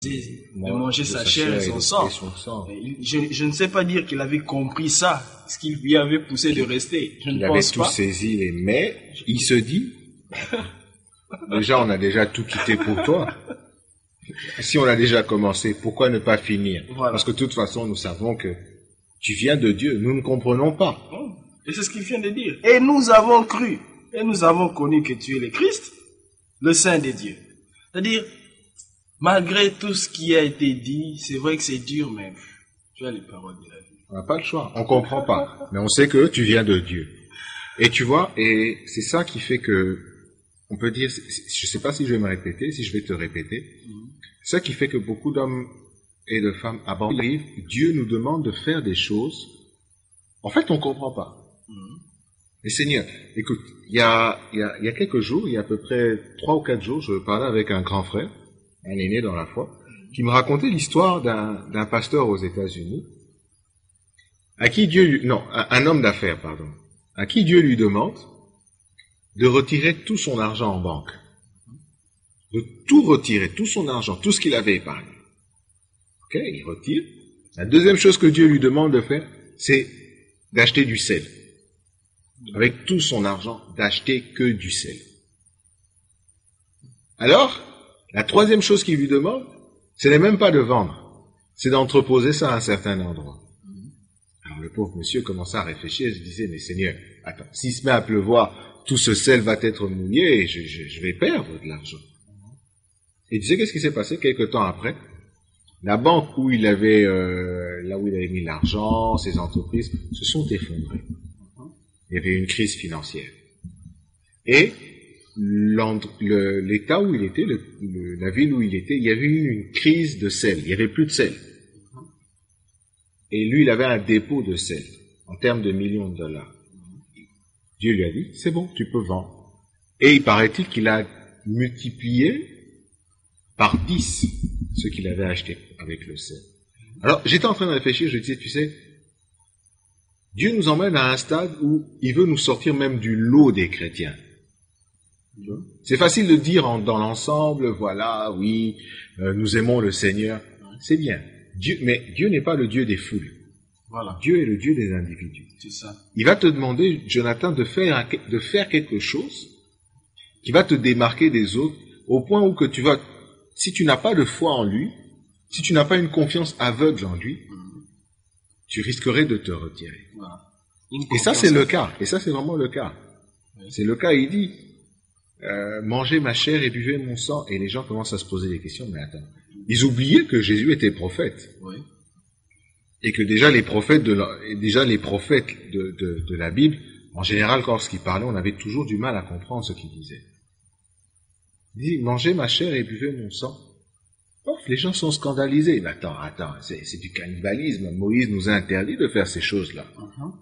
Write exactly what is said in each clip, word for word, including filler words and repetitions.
de manger sa chair et son sang. Je, je ne sais pas dire qu'il avait compris ça, ce qui lui avait poussé de rester. Je ne il pense avait pas. tout saisi, les mais il se dit, déjà on a déjà tout quitté pour toi. Si on a déjà commencé, pourquoi ne pas finir? Voilà. Parce que de toute façon, nous savons que tu viens de Dieu, nous ne comprenons pas. Et c'est ce qu'il vient de dire. Et nous avons cru, et nous avons connu que tu es le Christ, le Saint de Dieu. C'est-à-dire, malgré tout ce qui a été dit, c'est vrai que c'est dur, mais tu as les paroles de la vie. On n'a pas le choix, on comprend pas. Mais on sait que tu viens de Dieu. Et tu vois, et c'est ça qui fait que, on peut dire, je sais pas si je vais me répéter, si je vais te répéter, mm-hmm. C'est ça qui fait que beaucoup d'hommes et de femmes abandonnent. Dieu nous demande de faire des choses. En fait, on comprend pas. Mm-hmm. Mais Seigneur, écoute, il y a, il y a, il y a quelques jours, il y a à peu près trois ou quatre jours, je parlais avec un grand frère, un aîné dans la foi, qui me racontait l'histoire d'un, d'un pasteur aux États-Unis, à qui Dieu, non, un, un homme d'affaires, pardon, à qui Dieu lui demande de retirer tout son argent en banque. De tout retirer, tout son argent, tout ce qu'il avait épargné. Ok, il retire. La deuxième chose que Dieu lui demande de faire, c'est d'acheter du sel. Avec tout son argent, d'acheter que du sel. Alors, la troisième chose qu'il lui demande, ce n'est même pas de vendre, c'est d'entreposer ça à un certain endroit. Alors le pauvre monsieur commençait à réfléchir et se disait, mais Seigneur, attends, s'il se met à pleuvoir, tout ce sel va être mouillé et je, je, je vais perdre de l'argent. Et tu sais qu'est-ce qui s'est passé quelque temps après? La banque où il avait, euh, là où il avait mis l'argent, ses entreprises, se sont effondrées. Il y avait une crise financière. Et le, l'état où il était, le, le, la ville où il était, il y avait eu une crise de sel. Il n'y avait plus de sel. Et lui, il avait un dépôt de sel, en termes de millions de dollars. Dieu lui a dit, c'est bon, tu peux vendre. Et il paraît-il qu'il a multiplié par dix ce qu'il avait acheté avec le sel. Alors, j'étais en train de réfléchir, je disais, tu sais, Dieu nous emmène à un stade où il veut nous sortir même du lot des chrétiens. C'est facile de dire en, dans l'ensemble, voilà, oui, euh, nous aimons le Seigneur. C'est bien. Dieu, mais Dieu n'est pas le Dieu des foules. Voilà. Dieu est le Dieu des individus. C'est ça. Il va te demander, Jonathan, de faire, de faire quelque chose qui va te démarquer des autres au point où que tu vas, si tu n'as pas de foi en lui, si tu n'as pas une confiance aveugle en lui, mmh. tu risquerais de te retirer. Voilà. Et ça, c'est le cas. Et ça, c'est vraiment le cas. Oui. C'est le cas, il dit, euh, mangez ma chair et buvez mon sang. Et les gens commencent à se poser des questions, mais attends. Ils oubliaient que Jésus était prophète. Oui. Et que déjà les prophètes de la, déjà les prophètes de, de, de la Bible, en général, lorsqu'ils parlaient, on avait toujours du mal à comprendre ce qu'ils disaient. Il dit, mangez ma chair et buvez mon sang. Oh, les gens sont scandalisés. Mais attends, attends, c'est, c'est du cannibalisme. Moïse nous a interdit de faire ces choses-là. Uh-huh.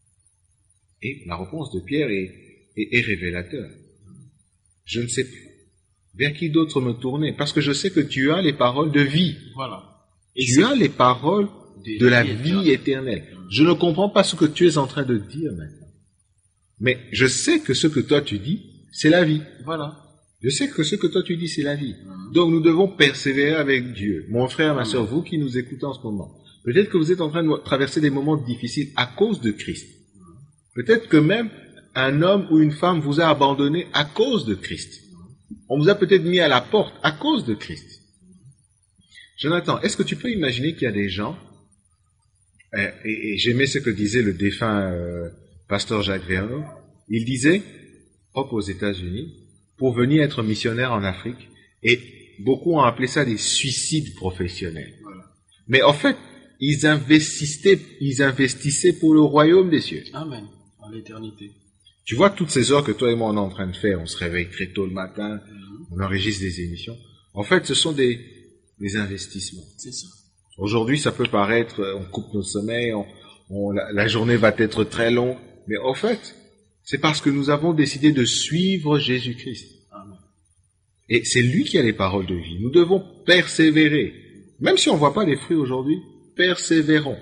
Et la réponse de Pierre est, est, est révélateur. Je ne sais plus vers qui d'autre me tourner, parce que je sais que tu as les paroles de vie. Voilà. Et tu as les paroles de, de la vie éternelle. éternelle. Je ne comprends pas ce que tu es en train de dire maintenant. Mais je sais que ce que toi tu dis, c'est la vie. Voilà. Je sais que ce que toi tu dis, c'est la vie. Mmh. Donc nous devons persévérer avec Dieu. Mon frère, ma sœur, vous qui nous écoutez en ce moment, peut-être que vous êtes en train de traverser des moments difficiles à cause de Christ. Peut-être que même un homme ou une femme vous a abandonné à cause de Christ. On vous a peut-être mis à la porte à cause de Christ. Jonathan, est-ce que tu peux imaginer qu'il y a des gens, et, et, et j'aimais ce que disait le défunt euh, pasteur Jacques Verneau, il disait, hop aux États-Unis, pour venir être missionnaire en Afrique, et beaucoup ont appelé ça des suicides professionnels. Voilà. Mais en fait, ils investissaient, ils investissaient pour le royaume des cieux. Amen. En l'éternité. Tu vois toutes ces heures que toi et moi on est en train de faire, on se réveille très tôt le matin, mmh. on enregistre des émissions. En fait, ce sont des, des investissements. C'est ça. Aujourd'hui, ça peut paraître, on coupe nos sommeils, on, on, la, la journée va être très longue, mais en fait, c'est parce que nous avons décidé de suivre Jésus-Christ. Amen. Et c'est lui qui a les paroles de vie. Nous devons persévérer. Même si on ne voit pas les fruits aujourd'hui, persévérons.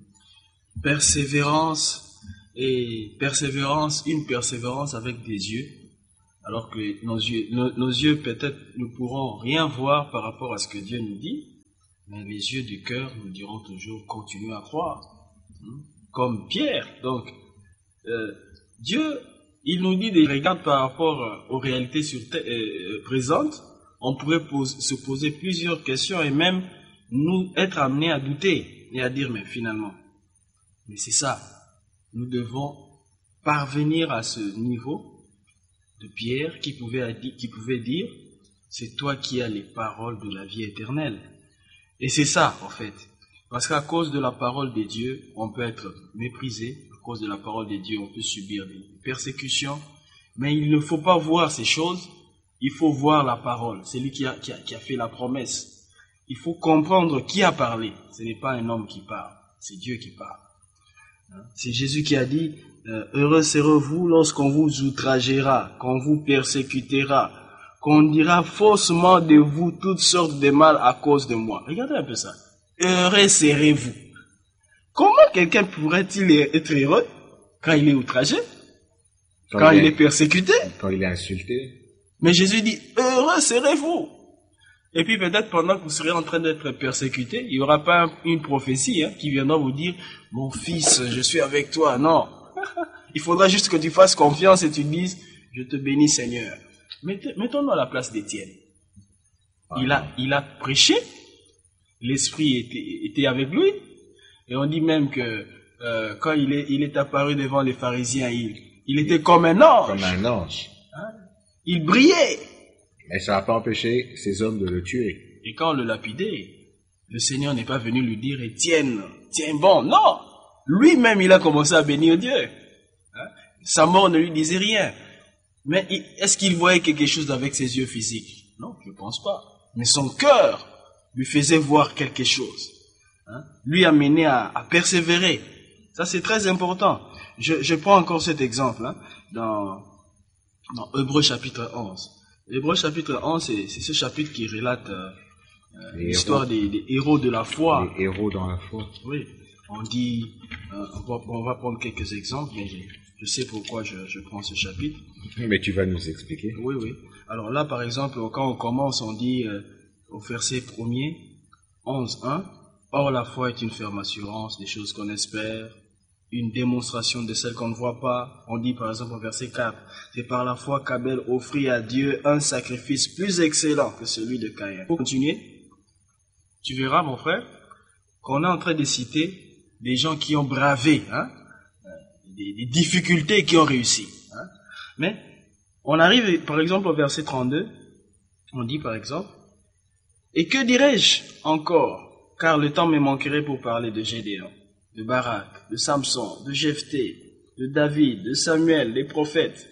Persévérance. Et persévérance, une persévérance avec des yeux, alors que nos yeux, nos, nos yeux peut-être ne pourront rien voir par rapport à ce que Dieu nous dit, Mais les yeux du cœur nous diront toujours continue à croire. Comme Pierre. Donc, euh, Dieu, il nous dit des regards par rapport aux réalités sur euh, présentes. On pourrait pose, se poser plusieurs questions et même nous être amenés à douter et à dire mais finalement. Mais c'est ça. Nous devons parvenir à ce niveau de Pierre qui pouvait, qui pouvait dire c'est toi qui as les paroles de la vie éternelle. Et c'est ça en fait. Parce qu'à cause de la parole de Dieu, on peut être méprisé. À cause de la parole de Dieu, on peut subir des persécutions. Mais il ne faut pas voir ces choses. Il faut voir la parole. C'est lui qui a, qui a, qui a fait la promesse. Il faut comprendre qui a parlé. Ce n'est pas un homme qui parle. C'est Dieu qui parle. C'est Jésus qui a dit, euh, heureux serez-vous lorsqu'on vous outragera, qu'on vous persécutera, qu'on dira faussement de vous toutes sortes de mal à cause de moi. Regardez un peu ça. Heureux serez-vous. Comment quelqu'un pourrait-il être heureux quand il est outragé, quand, quand il, il est, est persécuté, quand il est insulté? Mais Jésus dit, heureux serez-vous. Et puis peut-être pendant que vous serez en train d'être persécuté, il n'y aura pas une prophétie hein, qui viendra vous dire, mon fils, je suis avec toi. Non. Il faudra juste que tu fasses confiance et tu dises, je te bénis Seigneur. Mettons-nous à la place d'Étienne. Il a, il a prêché, l'Esprit était, était avec lui, et on dit même que euh, quand il est, il est apparu devant les pharisiens, il, il était comme un ange. Comme un ange. Hein? Il brillait. Mais ça n'a pas empêché ces hommes de le tuer. Et quand on le lapidait, le Seigneur n'est pas venu lui dire, Étienne, tiens bon, non. Lui-même, il a commencé à bénir Dieu. Hein? Sa mort ne lui disait rien. Mais est-ce qu'il voyait quelque chose avec ses yeux physiques? Non, je ne pense pas. Mais son cœur lui faisait voir quelque chose. Hein? Lui a mené à, à persévérer. Ça, c'est très important. Je, je prends encore cet exemple hein, dans, dans Hébreux chapitre onze. Hébreux chapitre onze, c'est, c'est ce chapitre qui relate euh, l'histoire des, des héros de la foi. Les héros dans la foi. Oui. On dit, euh, on, va, on va prendre quelques exemples, mais je, je sais pourquoi je, je prends ce chapitre. Mais tu vas nous expliquer. Oui, oui. Alors là, par exemple, quand on commence, on dit euh, au verset premier, onze, un, or la foi est une ferme assurance des choses qu'on espère, une démonstration de celles qu'on ne voit pas. On dit par exemple au verset quatre, c'est par la foi qu'Abel offrit à Dieu un sacrifice plus excellent que celui de Caïn. Pour continuer, tu verras mon frère, qu'on est en train de citer des gens qui ont bravé, hein, des, des difficultés qui ont réussi. Hein. Mais on arrive par exemple au verset trente-deux, on dit par exemple, et que dirais-je encore, car le temps me manquerait pour parler de Gédéon, de Barak, de Samson, de Jephthé, de David, de Samuel, des prophètes,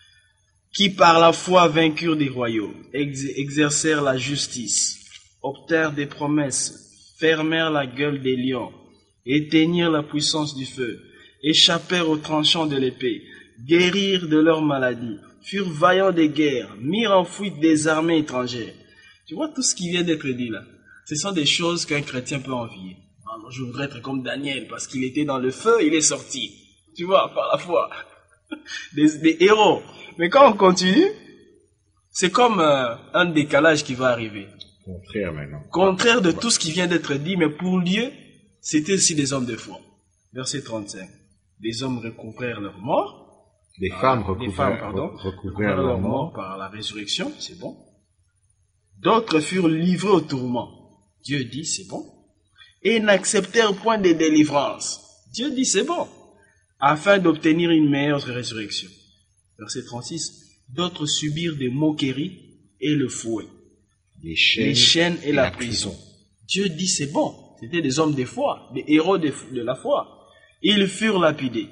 qui par la foi vainquirent des royaumes, ex- exercèrent la justice, obtinrent des promesses, fermèrent la gueule des lions, éteignirent la puissance du feu, échappèrent aux tranchants de l'épée, guérirent de leurs maladies, furent vaillants des guerres, mirent en fuite des armées étrangères. Tu vois tout ce qui vient d'être dit là. Ce sont des choses qu'un chrétien peut envier. Alors, je voudrais être comme Daniel, parce qu'il était dans le feu, il est sorti. Tu vois, par la foi. Des, des héros. Mais quand on continue, c'est comme euh, un décalage qui va arriver. Contraire maintenant. Contraire de tout ce qui vient d'être dit, mais pour Dieu, c'était aussi des hommes de foi. Verset trente-cinq. Des hommes recouvrèrent leur mort. Des femmes recouvrèrent leur, leur mort par la résurrection, c'est bon. D'autres furent livrés au tourment. Dieu dit, c'est bon. Et n'acceptèrent point de délivrance. Dieu dit, c'est bon. Afin d'obtenir une meilleure résurrection. Verset trente-six. D'autres subirent des moqueries et le fouet. Les chaînes, les chaînes et, et la, la prison. prison. Dieu dit, c'est bon. C'était des hommes de foi, des héros de, de la foi. Ils furent lapidés,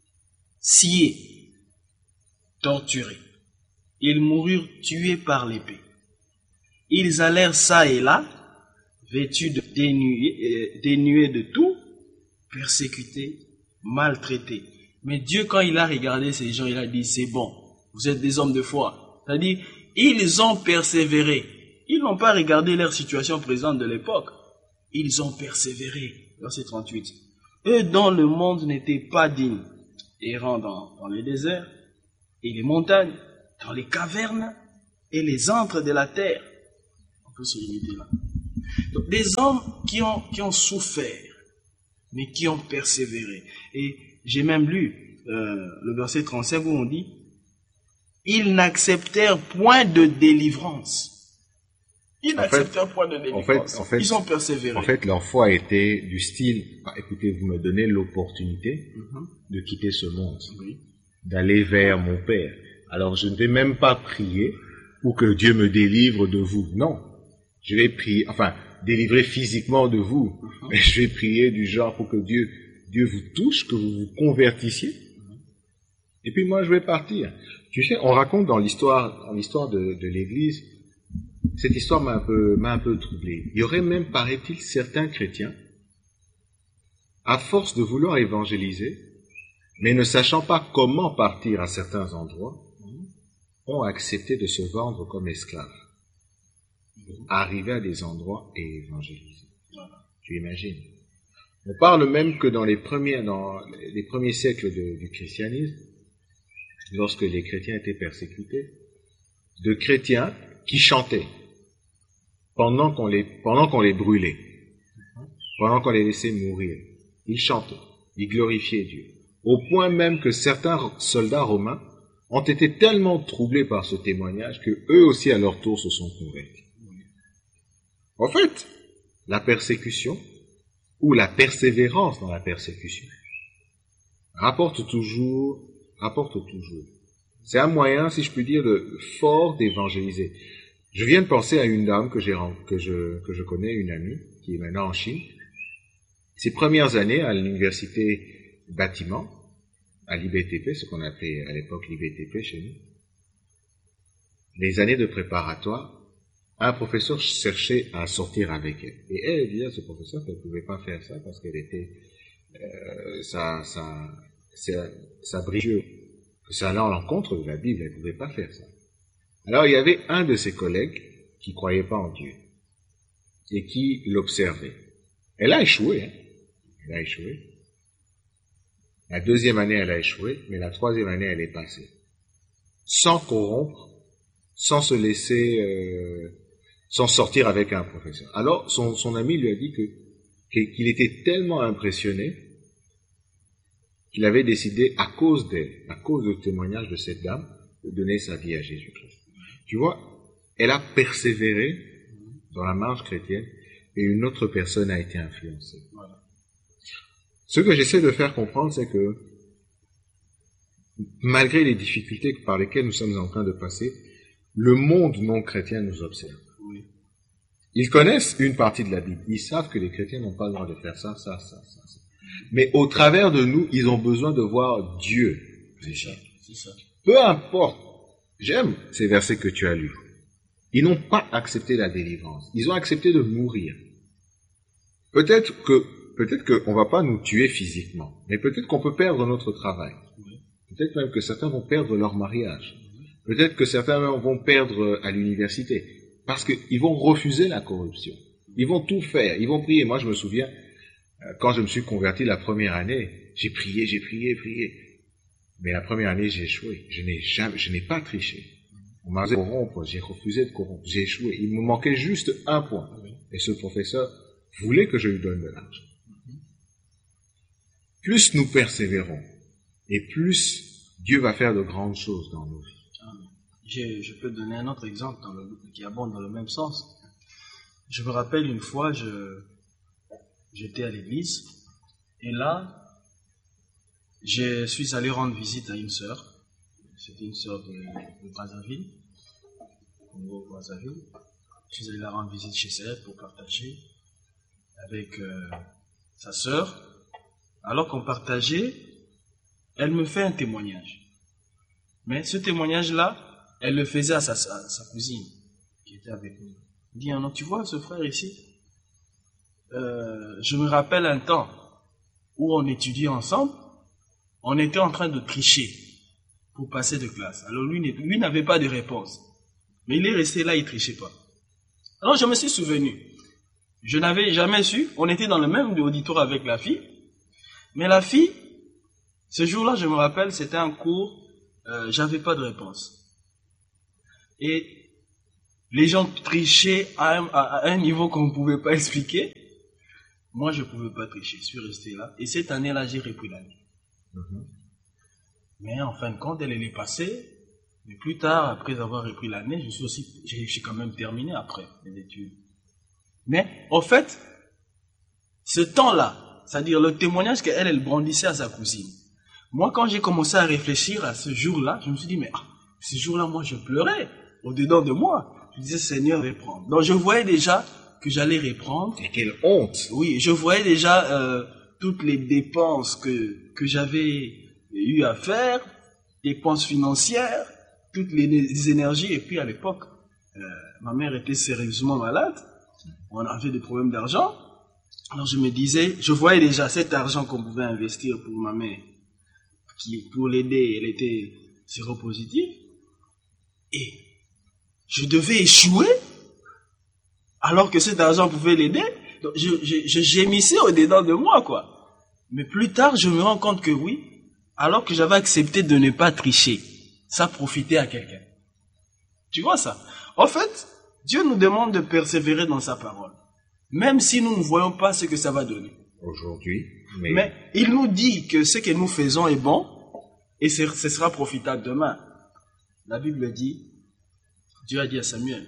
sciés, torturés. Ils moururent tués par l'épée. Ils allèrent ça et là, vêtus de dénués, euh, dénués de tout, persécutés, maltraités. Mais Dieu, quand il a regardé ces gens, il a dit, c'est bon, vous êtes des hommes de foi. C'est-à-dire, ils ont persévéré. Ils n'ont pas regardé leur situation présente de l'époque. Ils ont persévéré. Verset trente-huit. Eux dont le monde n'était pas digne, errant dans, dans les déserts et les montagnes, dans les cavernes et les antres de la terre. On peut se limiter là. Donc, des hommes qui ont, qui ont souffert, mais qui ont persévéré. Et j'ai même lu euh, le verset trente-cinq où on dit « Ils n'acceptèrent point de délivrance. » Ils n'acceptèrent point de délivrance. En fait, en fait, ils ont persévéré. En fait, leur foi était du style bah, « Écoutez, vous me donnez l'opportunité mm-hmm. de quitter ce monde, oui. d'aller vers mon Père. Alors, je ne vais même pas prier pour que Dieu me délivre de vous. Non, je vais prier, enfin, délivrer physiquement de vous, mm-hmm. mais je vais prier du genre pour que Dieu, Dieu vous touche, que vous vous convertissiez. Mm-hmm. Et puis moi, je vais partir. » Tu sais, on raconte dans l'histoire, dans l'histoire de, de l'Église, cette histoire m'a un peu, m'a un peu troublé. Il y aurait même, paraît-il, certains chrétiens, à force de vouloir évangéliser, mais ne sachant pas comment partir à certains endroits, ont accepté de se vendre comme esclaves, arriver à des endroits et évangéliser. Tu imagines? On parle même que dans les premiers, dans les premiers siècles de, du christianisme, lorsque les chrétiens étaient persécutés, de chrétiens qui chantaient pendant qu'on les, pendant qu'on les brûlait, pendant qu'on les laissait mourir. Ils chantaient, ils glorifiaient Dieu. Au point même que certains soldats romains ont été tellement troublés par ce témoignage que eux aussi à leur tour se sont convertis. En fait, la persécution ou la persévérance dans la persécution rapporte toujours, rapporte toujours. C'est un moyen, si je puis dire, de, fort d'évangéliser. Je viens de penser à une dame que j'ai, que je, que je connais, une amie, qui est maintenant en Chine. Ses premières années à l'université bâtiment, à l'I B T P, ce qu'on appelait à l'époque l'I B T P chez nous, les années de préparatoire, un professeur cherchait à sortir avec elle. Et elle, elle disait à ce professeur qu'elle ne pouvait pas faire ça parce qu'elle était, euh, ça, ça, ça, ça brillait, que ça allait en l'encontre de la Bible, elle ne pouvait pas faire ça. Alors il y avait un de ses collègues qui ne croyait pas en Dieu et qui l'observait. Elle a échoué, hein. Elle a échoué. La deuxième année, elle a échoué, mais la troisième année, elle est passée. Sans corrompre, sans se laisser, euh, sans sortir avec un professeur. Alors, son, son ami lui a dit que, qu'il était tellement impressionné qu'il avait décidé, à cause d'elle, à cause du témoignage de cette dame, de donner sa vie à Jésus-Christ. Tu vois, elle a persévéré dans la marche chrétienne et une autre personne a été influencée. Voilà. Ce que j'essaie de faire comprendre, c'est que malgré les difficultés par lesquelles nous sommes en train de passer, le monde non chrétien nous observe. Oui. Ils connaissent une partie de la Bible. Ils savent que les chrétiens n'ont pas le droit de faire ça, ça, ça, ça, ça. Mais au travers de nous, ils ont besoin de voir Dieu. C'est ça, c'est ça. Peu importe. J'aime ces versets que tu as lus. Ils n'ont pas accepté la délivrance. Ils ont accepté de mourir. Peut-être que, peut-être qu'on va pas nous tuer physiquement, mais peut-être qu'on peut perdre notre travail. Oui. Peut-être même que certains vont perdre leur mariage. Oui. Peut-être que certains vont perdre à l'université. Parce qu'ils vont refuser la corruption. Ils vont tout faire. Ils vont prier. Moi, je me souviens, quand je me suis converti la première année, j'ai prié, j'ai prié, prié. Mais la première année, j'ai échoué. Je n'ai jamais, je n'ai pas triché. On m'a dit de corrompre, j'ai refusé de corrompre, j'ai échoué. Il me manquait juste un point. Et ce professeur voulait que je lui donne de l'argent. Plus nous persévérons, et plus Dieu va faire de grandes choses dans nos vies. Je, je peux donner un autre exemple dans le, qui abonde dans le même sens. Je me rappelle une fois, je, j'étais à l'église, et là, je suis allé rendre visite à une sœur. C'était une sœur de, de Brazzaville, Congo Brazzaville. Je suis allé la rendre visite chez elle pour partager avec euh, sa sœur. Alors qu'on partageait, elle me fait un témoignage. Mais ce témoignage-là, elle le faisait à sa, à sa cousine qui était avec nous. Elle dit, non, tu vois ce frère ici, euh, je me rappelle un temps où on étudiait ensemble. On était en train de tricher pour passer de classe. Alors lui, lui n'avait pas de réponse. Mais il est resté là, il ne trichait pas. Alors je me suis souvenu. Je n'avais jamais su. On était dans le même auditoire avec la fille. Mais la fille, ce jour-là, je me rappelle, c'était un cours, euh, j'avais pas de réponse. Et Les gens trichaient à un, à un niveau qu'on ne pouvait pas expliquer. Moi, je ne pouvais pas tricher. Je suis resté là. Et cette année-là, j'ai repris l'année. Mm-hmm. Mais en fin de compte, elle, elle est passée. Mais plus tard, après avoir repris l'année, je suis aussi, j'ai, j'ai quand même terminé après les études. Mais, au fait, ce temps-là, c'est-à-dire le témoignage qu'elle, elle brandissait à sa cousine. Moi, quand j'ai commencé à réfléchir à ce jour-là, je me suis dit, mais ah, ce jour-là, moi, je pleurais au-dedans de moi. Je disais, Seigneur, reprends. Donc, je voyais déjà que j'allais reprendre. Et quelle honte! Oui, je voyais déjà euh, toutes les dépenses que, que j'avais eu à faire, dépenses financières, toutes les, les énergies. Et puis, à l'époque, euh, ma mère était sérieusement malade. On avait des problèmes d'argent. Alors, je me disais, je voyais déjà cet argent qu'on pouvait investir pour ma mère, qui, pour l'aider, elle était séropositive. Et je devais échouer alors que cet argent pouvait l'aider. Donc je, je, je gémissais au-dedans de moi, quoi. Mais plus tard, je me rends compte que oui, alors que j'avais accepté de ne pas tricher, ça profitait à quelqu'un. Tu vois ça? En fait, Dieu nous demande de persévérer dans sa parole, même si nous ne voyons pas ce que ça va donner. Aujourd'hui. Mais, mais il nous dit que ce que nous faisons est bon et ce, ce sera profitable demain. La Bible dit, Dieu a dit à Samuel,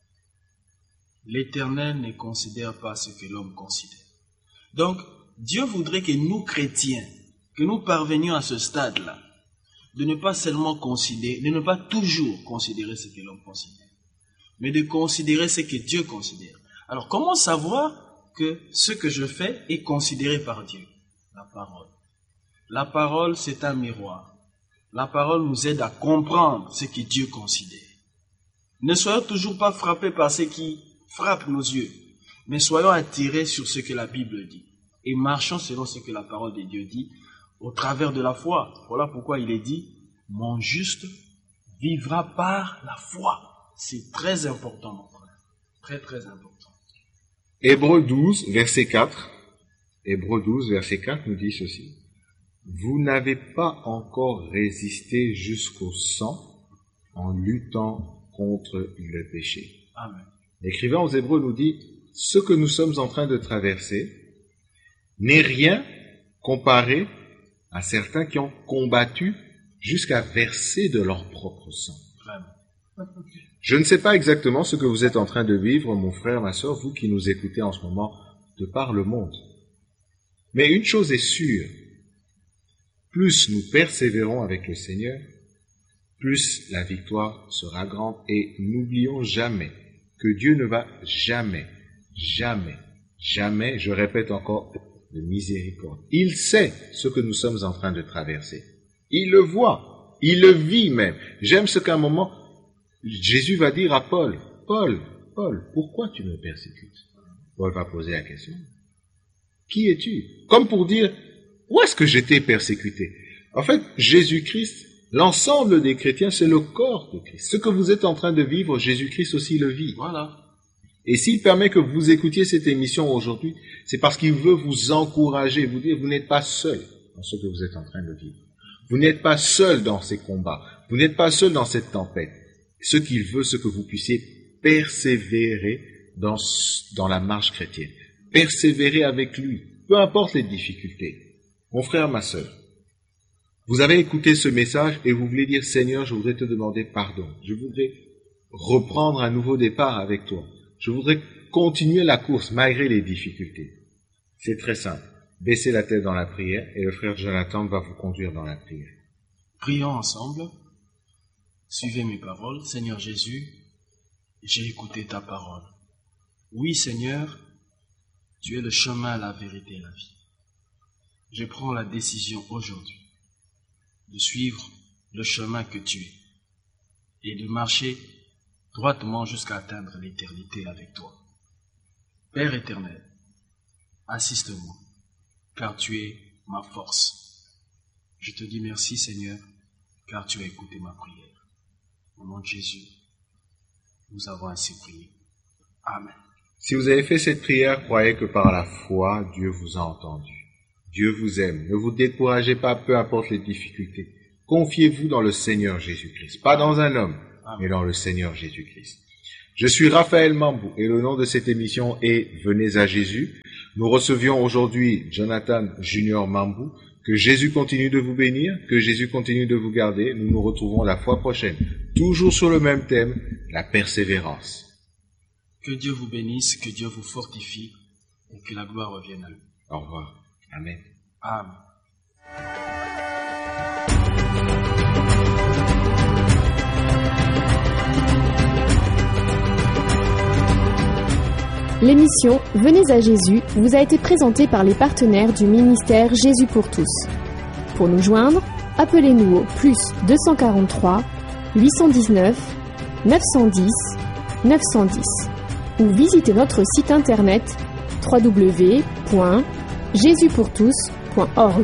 l'Éternel ne considère pas ce que l'homme considère. Donc, Dieu voudrait que nous, chrétiens, que nous parvenions à ce stade-là, de ne pas seulement considérer, de ne pas toujours considérer ce que l'homme considère, mais de considérer ce que Dieu considère. Alors, comment savoir que ce que je fais est considéré par Dieu? La parole. La parole, c'est un miroir. La parole nous aide à comprendre ce que Dieu considère. Ne soyons toujours pas frappés par ce qui frappe nos yeux, mais soyons attirés sur ce que la Bible dit et marchons selon ce que la parole de Dieu dit au travers de la foi. Voilà pourquoi il est dit, mon juste vivra par la foi. C'est très important, mon frère. Très, très important. Hébreux douze, verset quatre. Hébreux douze, verset quatre nous dit ceci. Vous n'avez pas encore résisté jusqu'au sang en luttant contre le péché. Amen. L'écrivain aux Hébreux nous dit, ce que nous sommes en train de traverser n'est rien comparé à certains qui ont combattu jusqu'à verser de leur propre sang. Amen. Je ne sais pas exactement ce que vous êtes en train de vivre, mon frère, ma sœur, vous qui nous écoutez en ce moment de par le monde. Mais une chose est sûre, plus nous persévérons avec le Seigneur, plus la victoire sera grande. Et n'oublions jamais que Dieu ne va jamais, jamais, jamais, je répète encore, de miséricorde. Il sait ce que nous sommes en train de traverser. Il le voit, il le vit même. J'aime ce qu'à un moment, Jésus va dire à Paul, Paul, Paul, pourquoi tu me persécutes? Paul va poser la question. Qui es-tu? Comme pour dire, où est-ce que j'étais persécuté? En fait, Jésus-Christ, l'ensemble des chrétiens, c'est le corps de Christ. Ce que vous êtes en train de vivre, Jésus-Christ aussi le vit. Voilà. Et s'il permet que vous écoutiez cette émission aujourd'hui, c'est parce qu'il veut vous encourager, vous dire, vous n'êtes pas seul dans ce que vous êtes en train de vivre. Vous n'êtes pas seul dans ces combats. Vous n'êtes pas seul dans cette tempête. Ce qu'il veut, c'est que vous puissiez persévérer dans, dans la marche chrétienne. Persévérer avec lui, peu importe les difficultés. Mon frère, ma sœur, vous avez écouté ce message et vous voulez dire, Seigneur, je voudrais te demander pardon. Je voudrais reprendre un nouveau départ avec toi. Je voudrais continuer la course malgré les difficultés. C'est très simple. Baissez la tête dans la prière et le frère Jonathan va vous conduire dans la prière. Prions ensemble. Suivez mes paroles. Seigneur Jésus, j'ai écouté ta parole. Oui, Seigneur, tu es le chemin, la vérité et la vie. Je prends la décision aujourd'hui de suivre le chemin que tu es et de marcher droitement jusqu'à atteindre l'éternité avec toi. Père éternel, assiste-moi, car tu es ma force. Je te dis merci, Seigneur, car tu as écouté ma prière. Au nom de Jésus, nous avons ainsi prié. Amen. Si vous avez fait cette prière, croyez que par la foi, Dieu vous a entendu. Dieu vous aime. Ne vous découragez pas, peu importe les difficultés. Confiez-vous dans le Seigneur Jésus-Christ. Pas dans un homme, mais dans le Seigneur Jésus-Christ. Je suis Raphaël Mambou et le nom de cette émission est Venez à Jésus. Nous recevions aujourd'hui Jonathan Junior Mambou. Que Jésus continue de vous bénir, que Jésus continue de vous garder. Nous nous retrouvons la fois prochaine, toujours sur le même thème, la persévérance. Que Dieu vous bénisse, que Dieu vous fortifie et que la gloire revienne à lui. Au revoir. Amen. Amen. L'émission Venez à Jésus vous a été présentée par les partenaires du ministère Jésus pour tous. Pour nous joindre, appelez-nous au plus deux cent quarante-trois huit cent dix-neuf neuf cent dix neuf cent dix ou visitez notre site internet w w w point jésus pour tous point org.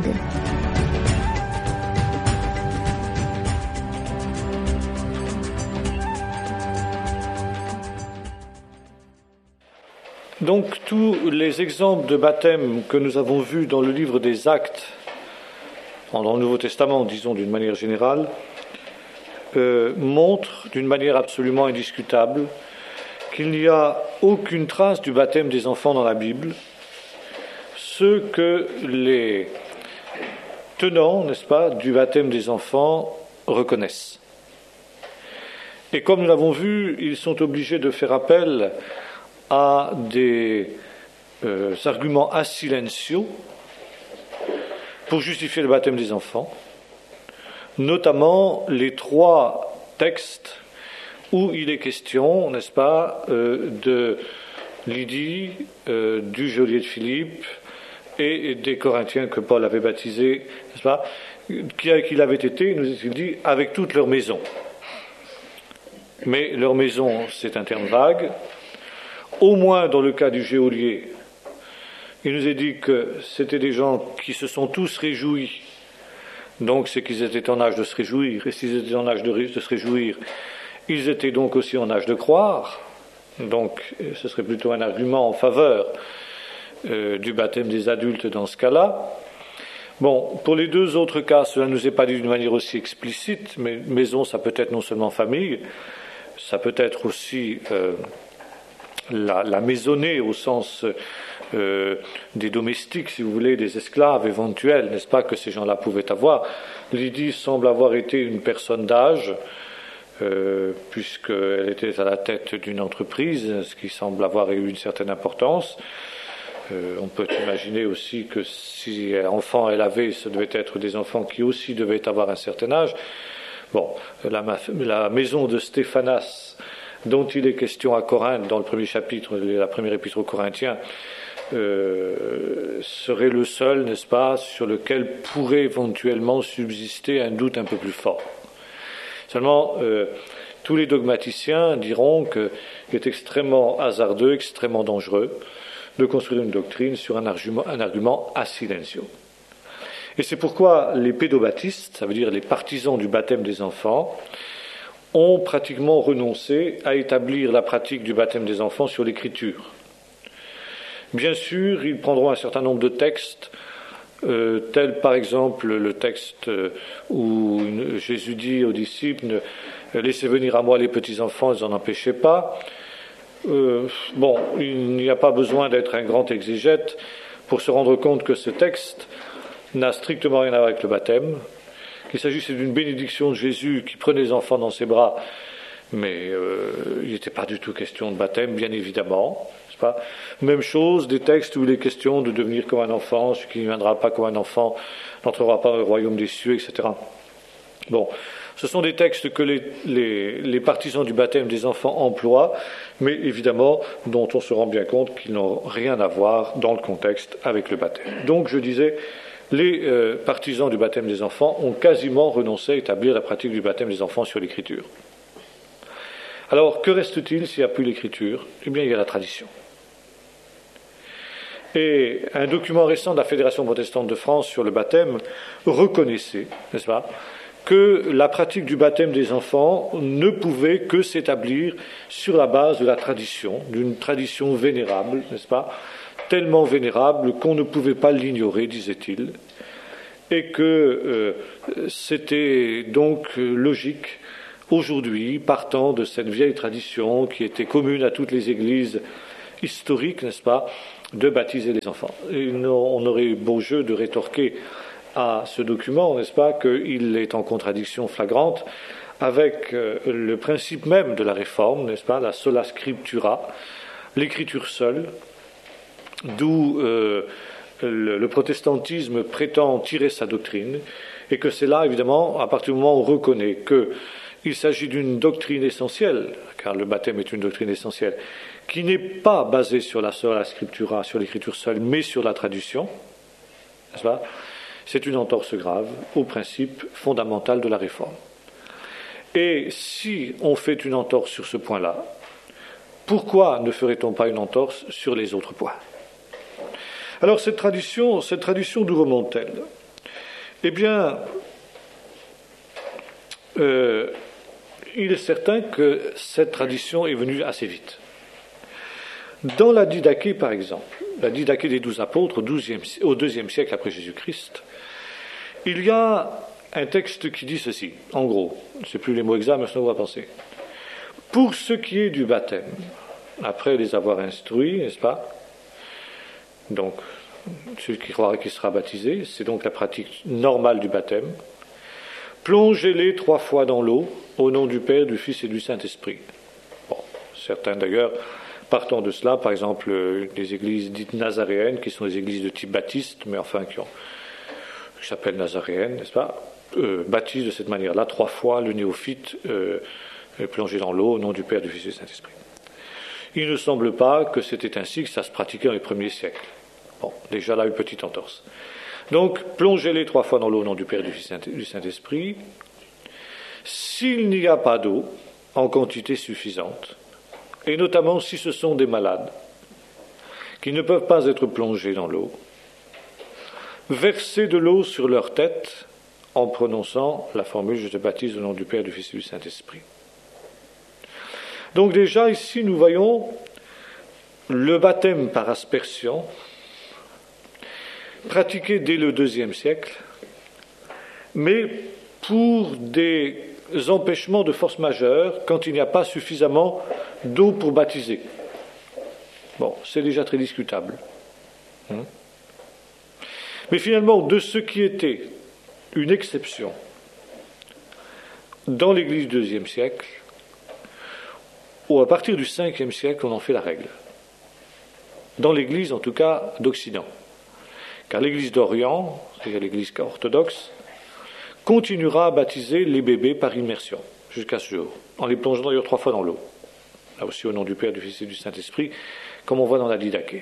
Donc tous les exemples de baptême que nous avons vus dans le livre des Actes, dans le Nouveau Testament, disons d'une manière générale, euh, montrent d'une manière absolument indiscutable qu'il n'y a aucune trace du baptême des enfants dans la Bible, ce que les tenants, n'est-ce pas, du baptême des enfants reconnaissent. Et comme nous l'avons vu, ils sont obligés de faire appel à des euh, arguments a silencio pour justifier le baptême des enfants, notamment les trois textes où il est question, n'est-ce pas, euh, de Lydie, euh, du geôlier de Philippe et des Corinthiens que Paul avait baptisés, n'est-ce pas, qui, qui l'avaient été, nous est-il dit, avec toute leur maison. Mais leur maison, c'est un terme vague. Au moins dans le cas du geôlier, il nous est dit que c'était des gens qui se sont tous réjouis. Donc c'est qu'ils étaient en âge de se réjouir. Et s'ils étaient en âge de, de se réjouir, ils étaient donc aussi en âge de croire. Donc ce serait plutôt un argument en faveur euh, du baptême des adultes dans ce cas-là. Bon, pour les deux autres cas, cela ne nous est pas dit d'une manière aussi explicite, mais maison, ça peut être non seulement famille, ça peut être aussi... Euh, La, la maisonnée au sens euh, des domestiques, si vous voulez, des esclaves éventuels, n'est-ce pas, que ces gens-là pouvaient avoir. Lydie semble avoir été une personne d'âge, euh, puisqu'elle était à la tête d'une entreprise, ce qui semble avoir eu une certaine importance. Euh, on peut imaginer aussi que si enfant elle avait, ce devait être des enfants qui aussi devaient avoir un certain âge. Bon, la, la maison de Stéphanas, dont il est question à Corinthe, dans le premier chapitre, la première épître aux Corinthiens, euh, serait le seul, n'est-ce pas, sur lequel pourrait éventuellement subsister un doute un peu plus fort. Seulement, euh, tous les dogmaticiens diront qu'il est extrêmement hasardeux, extrêmement dangereux de construire une doctrine sur un argument, un argument a silencio. Et c'est pourquoi les pédobaptistes, ça veut dire les partisans du baptême des enfants, ont pratiquement renoncé à établir la pratique du baptême des enfants sur l'écriture. Bien sûr, ils prendront un certain nombre de textes, euh, tels par exemple le texte où Jésus dit aux disciples « Laissez venir à moi les petits-enfants, ils n'en empêchez pas ». Euh, bon, il n'y a pas besoin d'être un grand exégète pour se rendre compte que ce texte n'a strictement rien à voir avec le baptême, qu'il s'agissait d'une bénédiction de Jésus qui prenait les enfants dans ses bras, mais euh, il n'était pas du tout question de baptême, bien évidemment. N'est-ce pas ? Même chose, des textes où il est question de devenir comme un enfant, celui qui ne viendra pas comme un enfant n'entrera pas dans le royaume des cieux, et cetera. Bon, ce sont des textes que les, les, les partisans du baptême des enfants emploient, mais évidemment dont on se rend bien compte qu'ils n'ont rien à voir dans le contexte avec le baptême. Donc je disais, les euh, partisans du baptême des enfants ont quasiment renoncé à établir la pratique du baptême des enfants sur l'écriture. Alors, que reste-t-il s'il n'y a plus l'écriture ? Eh bien, il y a la tradition. Et un document récent de la Fédération protestante de France sur le baptême reconnaissait, n'est-ce pas, que la pratique du baptême des enfants ne pouvait que s'établir sur la base de la tradition, d'une tradition vénérable, n'est-ce pas, tellement vénérable qu'on ne pouvait pas l'ignorer, disait-il, et que euh, c'était donc logique, aujourd'hui, partant de cette vieille tradition qui était commune à toutes les églises historiques, n'est-ce pas, de baptiser les enfants. Et on aurait eu beau jeu de rétorquer à ce document, n'est-ce pas, qu'il est en contradiction flagrante avec le principe même de la réforme, n'est-ce pas, la sola scriptura, l'écriture seule, d'où euh, le, le protestantisme prétend tirer sa doctrine, et que c'est là, évidemment, à partir du moment où on reconnaît qu'il s'agit d'une doctrine essentielle, car le baptême est une doctrine essentielle, qui n'est pas basée sur la sola scriptura, sur l'écriture seule, mais sur la tradition, n'est-ce pas ? C'est une entorse grave au principe fondamental de la réforme. Et si on fait une entorse sur ce point-là, pourquoi ne ferait-on pas une entorse sur les autres points ? Alors cette tradition, cette tradition d'où remonte-t-elle ? Eh bien, euh, il est certain que cette tradition est venue assez vite. Dans la Didaché, par exemple, la Didaché des douze apôtres au deuxième siècle après Jésus-Christ, il y a un texte qui dit ceci, en gros, c'est plus les mots exacts, mais ce qu'on va penser. Pour ce qui est du baptême, après les avoir instruits, n'est-ce pas ? Donc, celui qui croira qu'il sera baptisé, c'est donc la pratique normale du baptême. Plongez-les trois fois dans l'eau, au nom du Père, du Fils et du Saint-Esprit. Bon, certains d'ailleurs, partant de cela, par exemple, les églises dites nazaréennes, qui sont des églises de type baptiste, mais enfin qui, ont, qui s'appellent nazaréennes, n'est-ce pas, euh, baptisent de cette manière-là, trois fois le néophyte euh, plongé dans l'eau, au nom du Père, du Fils et du Saint-Esprit. Il ne semble pas que c'était ainsi que ça se pratiquait dans les premiers siècles. Bon, déjà là, une petite entorse. Donc, plongez-les trois fois dans l'eau au nom du Père et du Fils et du Saint-Esprit. S'il n'y a pas d'eau en quantité suffisante, et notamment si ce sont des malades qui ne peuvent pas être plongés dans l'eau, versez de l'eau sur leur tête en prononçant la formule « Je te baptise au nom du Père, du Fils et du Saint-Esprit ». Donc déjà ici nous voyons le baptême par aspersion pratiqué dès le deuxième siècle, mais pour des empêchements de force majeure quand il n'y a pas suffisamment d'eau pour baptiser. Bon, c'est déjà très discutable. Hein ? Mais finalement, de ce qui était une exception dans l'Église du deuxième siècle, ou à partir du cinquième siècle, on en fait la règle. Dans l'Église, en tout cas, d'Occident. Car l'Église d'Orient, c'est-à-dire l'Église orthodoxe, continuera à baptiser les bébés par immersion, jusqu'à ce jour, en les plongeant d'ailleurs trois fois dans l'eau. Là aussi au nom du Père, du Fils et du Saint-Esprit, comme on voit dans la Didaché.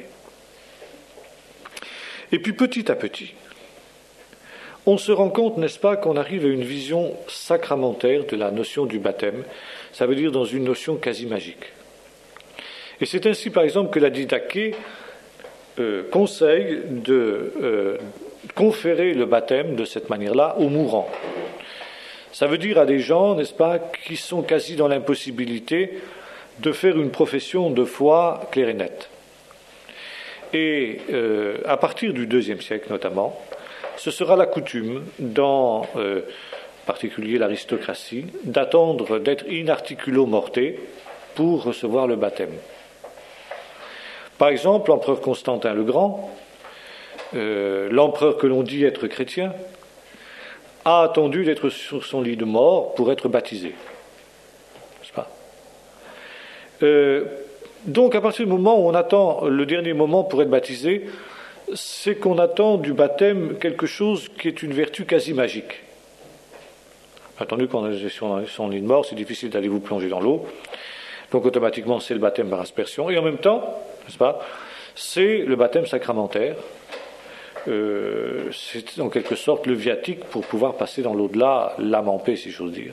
Et puis petit à petit, on se rend compte, n'est-ce pas, qu'on arrive à une vision sacramentaire de la notion du baptême, ça veut dire dans une notion quasi magique. Et c'est ainsi, par exemple, que la Didaché euh, conseille de euh, conférer le baptême de cette manière-là aux mourants. Ça veut dire à des gens, n'est-ce pas, qui sont quasi dans l'impossibilité de faire une profession de foi claire et nette. Et euh, à partir du deuxième siècle notamment, ce sera la coutume, dans euh, en particulier l'aristocratie, d'attendre d'être in articulo morte pour recevoir le baptême. Par exemple, l'empereur Constantin le Grand, euh, l'empereur que l'on dit être chrétien, a attendu d'être sur son lit de mort pour être baptisé. N'est-ce pas ? euh, Donc, à partir du moment où on attend le dernier moment pour être baptisé, c'est qu'on attend du baptême quelque chose qui est une vertu quasi magique. Attendu qu'on est sur son lit de mort, c'est difficile d'aller vous plonger dans l'eau. Donc, automatiquement, c'est le baptême par aspersion. Et en même temps, n'est-ce pas, c'est le baptême sacramentaire. Euh, c'est en quelque sorte le viatique pour pouvoir passer dans l'au-delà, l'âme en paix, si j'ose dire.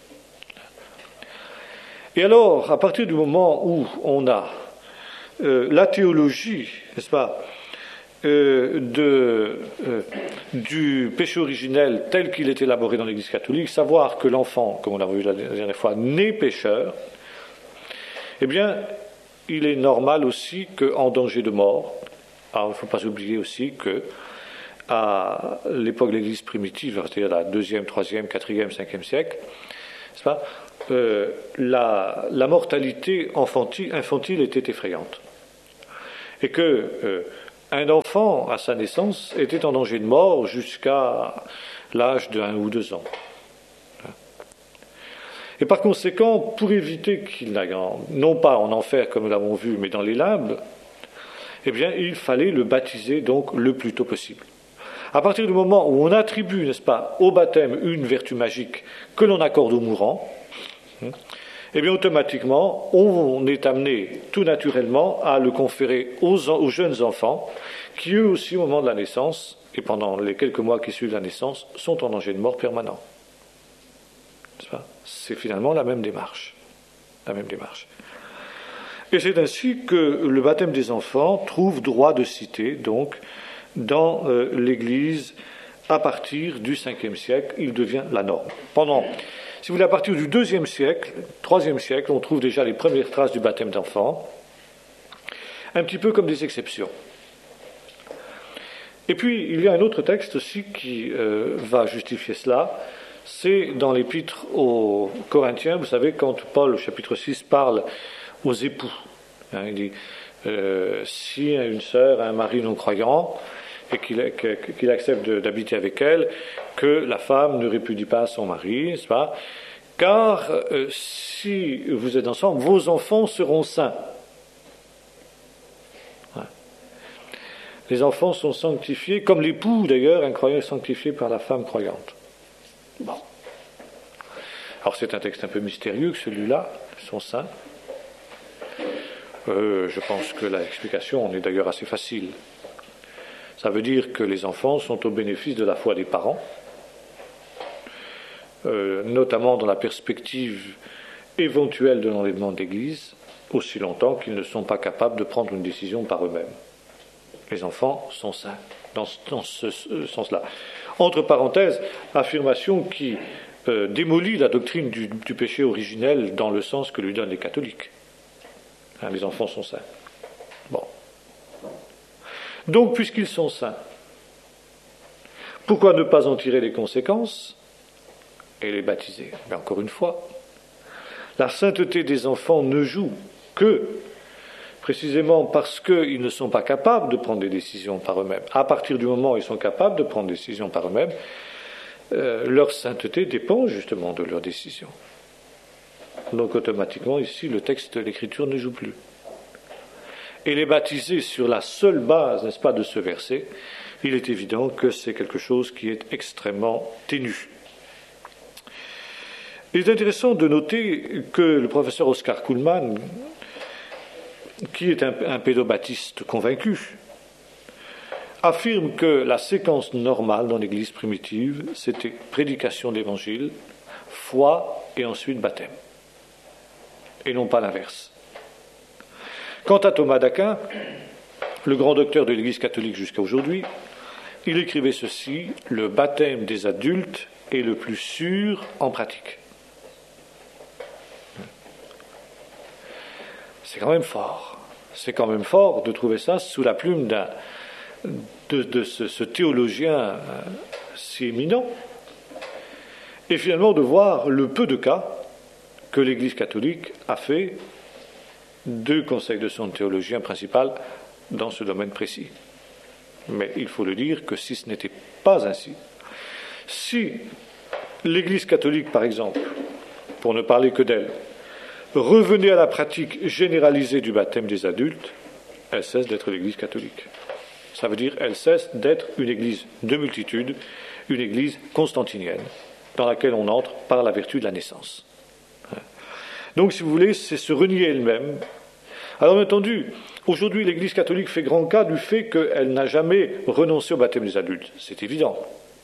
Et alors, à partir du moment où on a euh, la théologie, n'est-ce pas, euh, de, euh, du péché originel tel qu'il est élaboré dans l'Église catholique, savoir que l'enfant, comme on l'a vu la dernière fois, naît pécheur, eh bien, il est normal aussi qu'en danger de mort, alors il ne faut pas oublier aussi que à l'époque de l'Église primitive, c'est-à-dire la deuxième, troisième, quatrième, cinquième siècle, n'est-ce pas, euh, la, la mortalité infantile, infantile était effrayante. Et que euh, un enfant, à sa naissance, était en danger de mort jusqu'à l'âge d'un ou deux ans. Et par conséquent, pour éviter qu'il n'aille, non pas en enfer comme nous l'avons vu, mais dans les limbes, eh bien, il fallait le baptiser donc le plus tôt possible. À partir du moment où on attribue, n'est-ce pas, au baptême une vertu magique que l'on accorde aux mourants, eh bien, automatiquement, on est amené tout naturellement à le conférer aux, aux jeunes enfants qui, eux aussi, au moment de la naissance, et pendant les quelques mois qui suivent la naissance, sont en danger de mort permanent. C'est finalement la même démarche. La même démarche. Et c'est ainsi que le baptême des enfants trouve droit de cité, donc, dans euh, l'Église, à partir du cinquième siècle, il devient la norme. Pendant, si vous voulez, à partir du deuxième siècle, troisième siècle, on trouve déjà les premières traces du baptême d'enfants, un petit peu comme des exceptions. Et puis, il y a un autre texte aussi qui euh, va justifier cela, c'est dans l'épître aux Corinthiens, vous savez, quand Paul, au chapitre six, parle aux époux. Hein, il dit, euh, si une sœur a un mari non-croyant, et qu'il, qu'il accepte de, d'habiter avec elle, que la femme ne répudie pas son mari, n'est-ce pas ? Car euh, si vous êtes ensemble, vos enfants seront saints. Ouais. Les enfants sont sanctifiés, comme l'époux d'ailleurs, un croyant est sanctifié par la femme croyante. Bon. Alors c'est un texte un peu mystérieux que celui-là, ils sont saints. Euh, je pense que l'explication en est d'ailleurs assez facile. Ça veut dire que les enfants sont au bénéfice de la foi des parents, euh, notamment dans la perspective éventuelle de l'enlèvement de l'Église, aussi longtemps qu'ils ne sont pas capables de prendre une décision par eux-mêmes. Les enfants sont saints, dans, dans ce, ce sens-là. Entre parenthèses, affirmation qui euh, démolit la doctrine du, du péché originel dans le sens que lui donnent les catholiques. Hein, les enfants sont saints. Bon. Donc, puisqu'ils sont saints, pourquoi ne pas en tirer les conséquences et les baptiser ? Mais encore une fois, la sainteté des enfants ne joue que précisément parce qu'ils ne sont pas capables de prendre des décisions par eux-mêmes. À partir du moment où ils sont capables de prendre des décisions par eux-mêmes, euh, leur sainteté dépend justement de leurs décisions. Donc automatiquement, ici, le texte de l'Écriture ne joue plus. Et les baptiser sur la seule base, n'est-ce pas, de ce verset, il est évident que c'est quelque chose qui est extrêmement ténu. Il est intéressant de noter que le professeur Oscar Kuhlmann, qui est un, un pédobaptiste convaincu, affirme que la séquence normale dans l'Église primitive, c'était prédication d'Évangile, foi et ensuite baptême, et non pas l'inverse. Quant à Thomas d'Aquin, le grand docteur de l'Église catholique jusqu'à aujourd'hui, il écrivait ceci: le baptême des adultes est le plus sûr en pratique. C'est quand même fort. C'est quand même fort de trouver ça sous la plume d'un, de, de ce, ce théologien si éminent, et finalement de voir le peu de cas que l'Église catholique a fait de conseil de son théologien principal dans ce domaine précis. Mais il faut le dire que si ce n'était pas ainsi, si l'Église catholique, par exemple, pour ne parler que d'elle, revenait à la pratique généralisée du baptême des adultes, elle cesse d'être l'Église catholique. Ça veut dire qu'elle cesse d'être une Église de multitude, une Église constantinienne, dans laquelle on entre par la vertu de la naissance. Donc, si vous voulez, c'est se renier elle-même. Alors, bien entendu, aujourd'hui, l'Église catholique fait grand cas du fait qu'elle n'a jamais renoncé au baptême des adultes. C'est évident.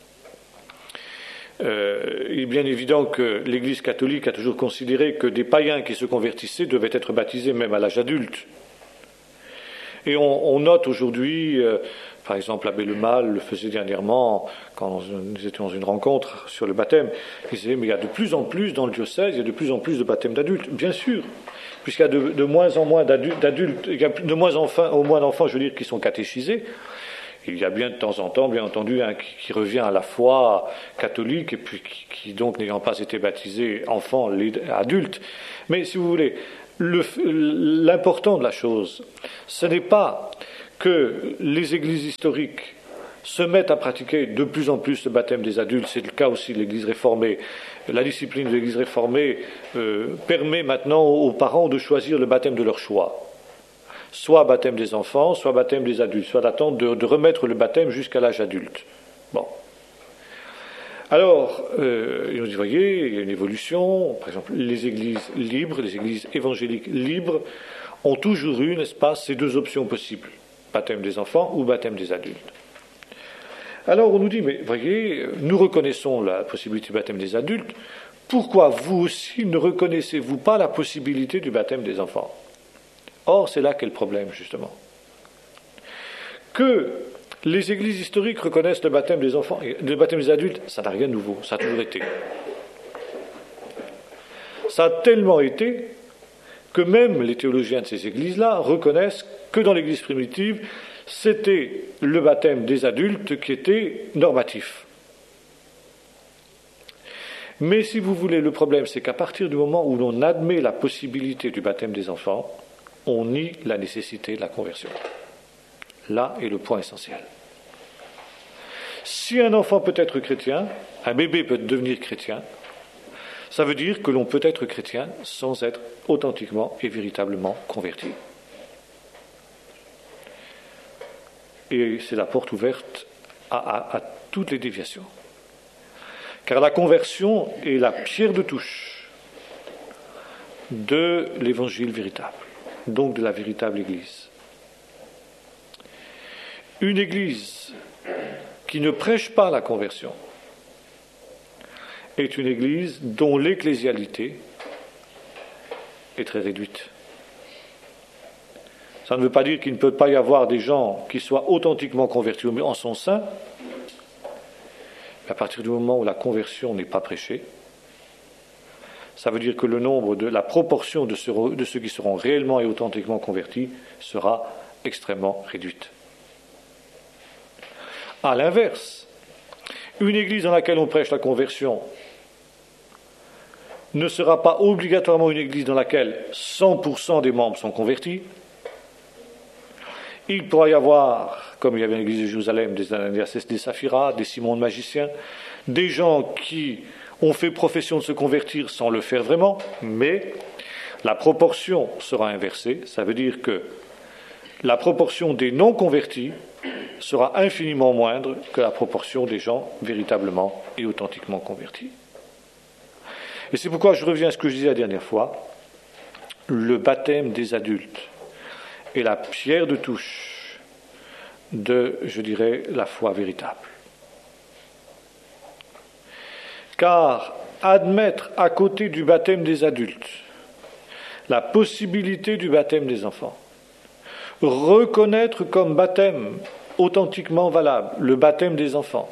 Euh, il est bien évident que l'Église catholique a toujours considéré que des païens qui se convertissaient devaient être baptisés même à l'âge adulte. Et on, on note aujourd'hui, euh, par exemple, l'abbé Lemal le faisait dernièrement quand nous étions dans une rencontre sur le baptême. Il disait, mais il y a de plus en plus dans le diocèse, il y a de plus en plus de baptêmes d'adultes. Bien sûr, puisqu'il y a de, de moins en moins d'adultes, d'adultes, il y a de moins, enfin, au moins d'enfants, je veux dire, qui sont catéchisés. Il y a bien de temps en temps, bien entendu, un qui, qui revient à la foi catholique et puis qui, qui donc n'ayant pas été baptisé enfant, adulte. Mais si vous voulez, le, l'important de la chose, ce n'est pas que les églises historiques se mettent à pratiquer de plus en plus le baptême des adultes. C'est le cas aussi de l'Église réformée. La discipline de l'Église réformée euh, permet maintenant aux parents de choisir le baptême de leur choix. Soit baptême des enfants, soit baptême des adultes, soit d'attendre de, de remettre le baptême jusqu'à l'âge adulte. Bon. Alors, euh, vous voyez, il y a une évolution. Par exemple, les églises libres, les églises évangéliques libres, ont toujours eu, n'est-ce pas, ces deux options possibles. Baptême des enfants ou baptême des adultes. Alors on nous dit, mais voyez, nous reconnaissons la possibilité du baptême des adultes, pourquoi vous aussi ne reconnaissez-vous pas la possibilité du baptême des enfants ? Or, c'est là qu'est le problème, justement. Que les églises historiques reconnaissent le baptême des enfants, et le baptême des adultes, ça n'a rien de nouveau, ça a toujours été. Ça a tellement été que même les théologiens de ces églises-là reconnaissent que dans l'église primitive, c'était le baptême des adultes qui était normatif. Mais si vous voulez, le problème, c'est qu'à partir du moment où l'on admet la possibilité du baptême des enfants, on nie la nécessité de la conversion. Là est le point essentiel. Si un enfant peut être chrétien, un bébé peut devenir chrétien, ça veut dire que l'on peut être chrétien sans être authentiquement et véritablement converti. Et c'est la porte ouverte à, à, à toutes les déviations. Car la conversion est la pierre de touche de l'évangile véritable, donc de la véritable Église. Une Église qui ne prêche pas la conversion est une Église dont l'ecclésialité est très réduite. Ça ne veut pas dire qu'il ne peut pas y avoir des gens qui soient authentiquement convertis en son sein, mais à partir du moment où la conversion n'est pas prêchée, ça veut dire que le nombre de la proportion de ceux, de ceux qui seront réellement et authentiquement convertis sera extrêmement réduite. À l'inverse, une église dans laquelle on prêche la conversion ne sera pas obligatoirement une église dans laquelle cent pour cent des membres sont convertis. Il pourra y avoir, comme il y avait à l'église de Jérusalem, des Ananias, des Saphira, des Simon le magicien, des gens qui ont fait profession de se convertir sans le faire vraiment, mais la proportion sera inversée. Ça veut dire que la proportion des non-convertis sera infiniment moindre que la proportion des gens véritablement et authentiquement convertis. Et c'est pourquoi je reviens à ce que je disais la dernière fois, le baptême des adultes est la pierre de touche de, je dirais, la foi véritable. Car admettre à côté du baptême des adultes la possibilité du baptême des enfants, reconnaître comme baptême authentiquement valable le baptême des enfants,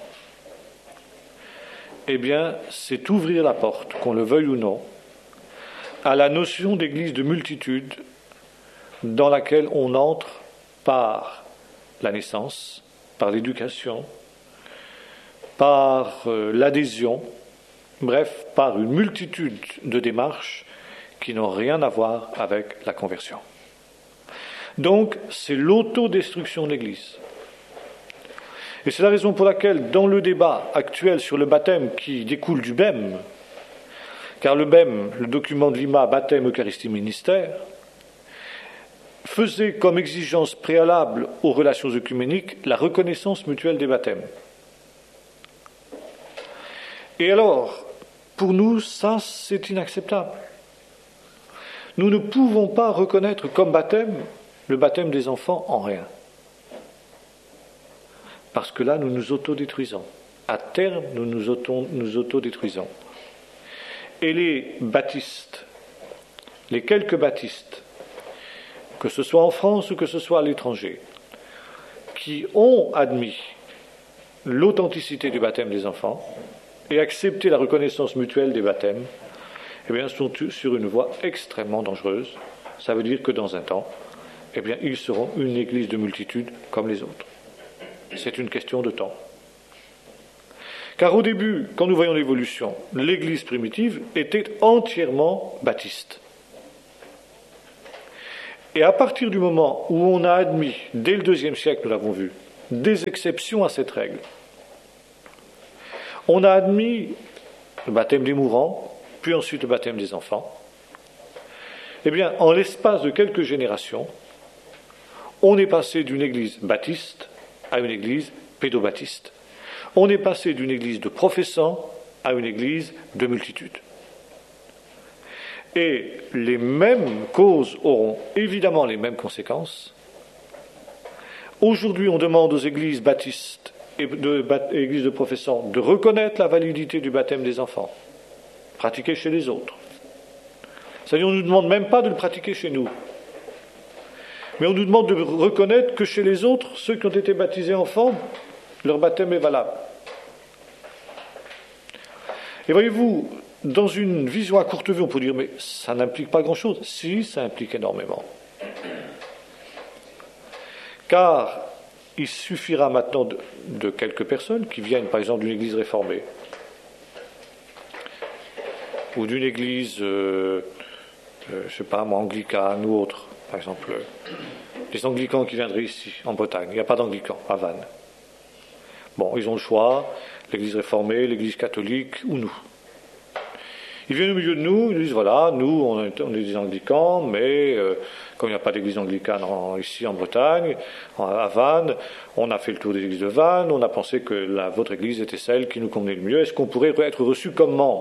eh bien, c'est ouvrir la porte, qu'on le veuille ou non, à la notion d'église de multitude dans laquelle on entre par la naissance, par l'éducation, par euh, l'adhésion, bref, par une multitude de démarches qui n'ont rien à voir avec la conversion. Donc, c'est l'autodestruction de l'Église. Et c'est la raison pour laquelle, dans le débat actuel sur le baptême qui découle du B E M, car le B E M, le document de Lima, baptême, Eucharistie, ministère, faisait comme exigence préalable aux relations œcuméniques la reconnaissance mutuelle des baptêmes. Et alors, pour nous, ça, c'est inacceptable. Nous ne pouvons pas reconnaître comme baptême le baptême des enfants en rien. Parce que là, nous nous autodétruisons. À terme, nous nous, auto, nous autodétruisons. Et les baptistes, les quelques baptistes, que ce soit en France ou que ce soit à l'étranger, qui ont admis l'authenticité du baptême des enfants et accepté la reconnaissance mutuelle des baptêmes, eh bien, sont sur une voie extrêmement dangereuse. Ça veut dire que dans un temps, eh bien, ils seront une église de multitude comme les autres. C'est une question de temps. Car au début, quand nous voyons l'évolution, l'Église primitive était entièrement baptiste. Et à partir du moment où on a admis, dès le deuxième siècle, nous l'avons vu, des exceptions à cette règle, on a admis le baptême des mourants, puis ensuite le baptême des enfants, eh bien, en l'espace de quelques générations, on est passé d'une Église baptiste à une Église pédobaptiste. On est passé d'une église de professants à une église de multitude. Et les mêmes causes auront évidemment les mêmes conséquences. Aujourd'hui, on demande aux églises baptistes et de, églises de professants de reconnaître la validité du baptême des enfants, pratiqué chez les autres. C'est-à-dire, on ne nous demande même pas de le pratiquer chez nous. Mais on nous demande de reconnaître que chez les autres, ceux qui ont été baptisés enfants, leur baptême est valable. Et voyez-vous, dans une vision à courte vue, on peut dire, mais ça n'implique pas grand-chose. Si, ça implique énormément. Car il suffira maintenant de, de quelques personnes qui viennent, par exemple, d'une église réformée, ou d'une église, euh, euh, je ne sais pas, moi, anglicane ou autre. Par exemple, euh, les anglicans qui viendraient ici, en Bretagne. Il n'y a pas d'anglicans à Vannes. Bon, ils ont le choix, l'église réformée, l'église catholique, ou nous. Ils viennent au milieu de nous, ils disent, voilà, nous, on est, on est des anglicans, mais euh, comme il n'y a pas d'église anglicane en, ici en Bretagne, en, à Vannes, on a fait le tour des églises de Vannes, on a pensé que la, votre église était celle qui nous convenait le mieux, est-ce qu'on pourrait être reçu comme membre ?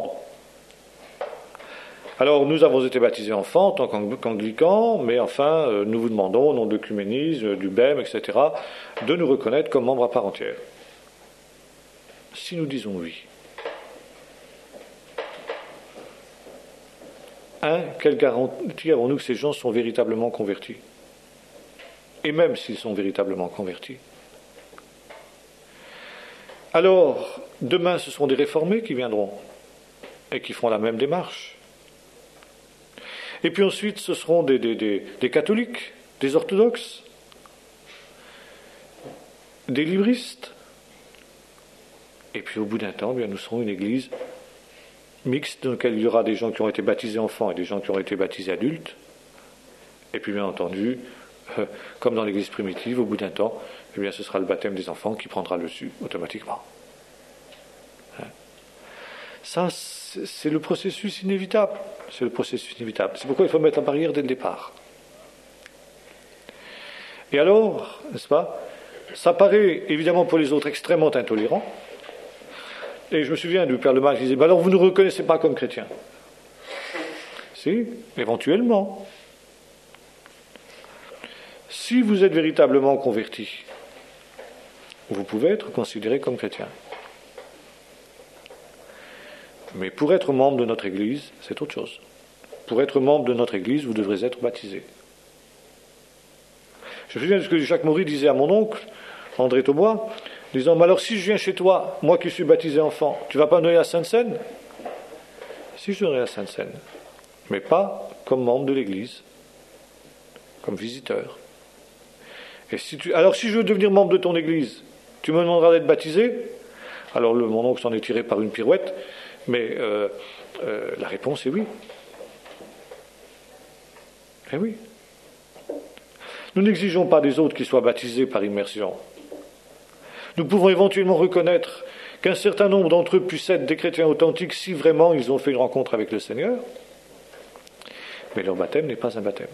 Alors, nous avons été baptisés enfants en tant qu'anglicans, mais enfin, euh, nous vous demandons, au nom de l'œcuménisme, du B E M, et cetera, de nous reconnaître comme membres à part entière. Si nous disons oui, un, quelle garantie avons-nous que ces gens sont véritablement convertis ? Et même s'ils sont véritablement convertis. Alors, demain, ce seront des réformés qui viendront et qui feront la même démarche. Et puis ensuite, ce seront des, des, des, des catholiques, des orthodoxes, des libristes. Et puis au bout d'un temps, bien, nous serons une église mixte dans laquelle il y aura des gens qui ont été baptisés enfants et des gens qui ont été baptisés adultes. Et puis bien entendu, euh, comme dans l'église primitive, au bout d'un temps, eh bien, ce sera le baptême des enfants qui prendra le dessus automatiquement. Hein? Ça, c'est, c'est le processus inévitable. C'est le processus inévitable. C'est pourquoi il faut mettre la barrière dès le départ. Et alors, n'est-ce pas, ça paraît évidemment pour les autres extrêmement intolérant. Et je me souviens du Père Lemarque qui disait, ben alors vous ne nous reconnaissez pas comme chrétiens. Si, éventuellement. Si vous êtes véritablement convertis, vous pouvez être considéré comme chrétien. Mais pour être membre de notre Église, c'est autre chose. Pour être membre de notre Église, vous devrez être baptisé. Je me souviens de ce que Jacques Maury disait à mon oncle, André Taubois, disant, mais alors si je viens chez toi, moi qui suis baptisé enfant, tu ne vas pas me donner la Sainte-Seine ? Si, je donnerai la Sainte-Seine, mais pas comme membre de l'Église, comme visiteur. Et si tu... Alors si je veux devenir membre de ton Église, tu me demanderas d'être baptisé ? Alors le, mon oncle s'en est tiré par une pirouette, mais euh, euh, la réponse est oui. Eh oui. Nous n'exigeons pas des autres qu'ils soient baptisés par immersion. Nous pouvons éventuellement reconnaître qu'un certain nombre d'entre eux puissent être des chrétiens authentiques si vraiment ils ont fait une rencontre avec le Seigneur, mais leur baptême n'est pas un baptême.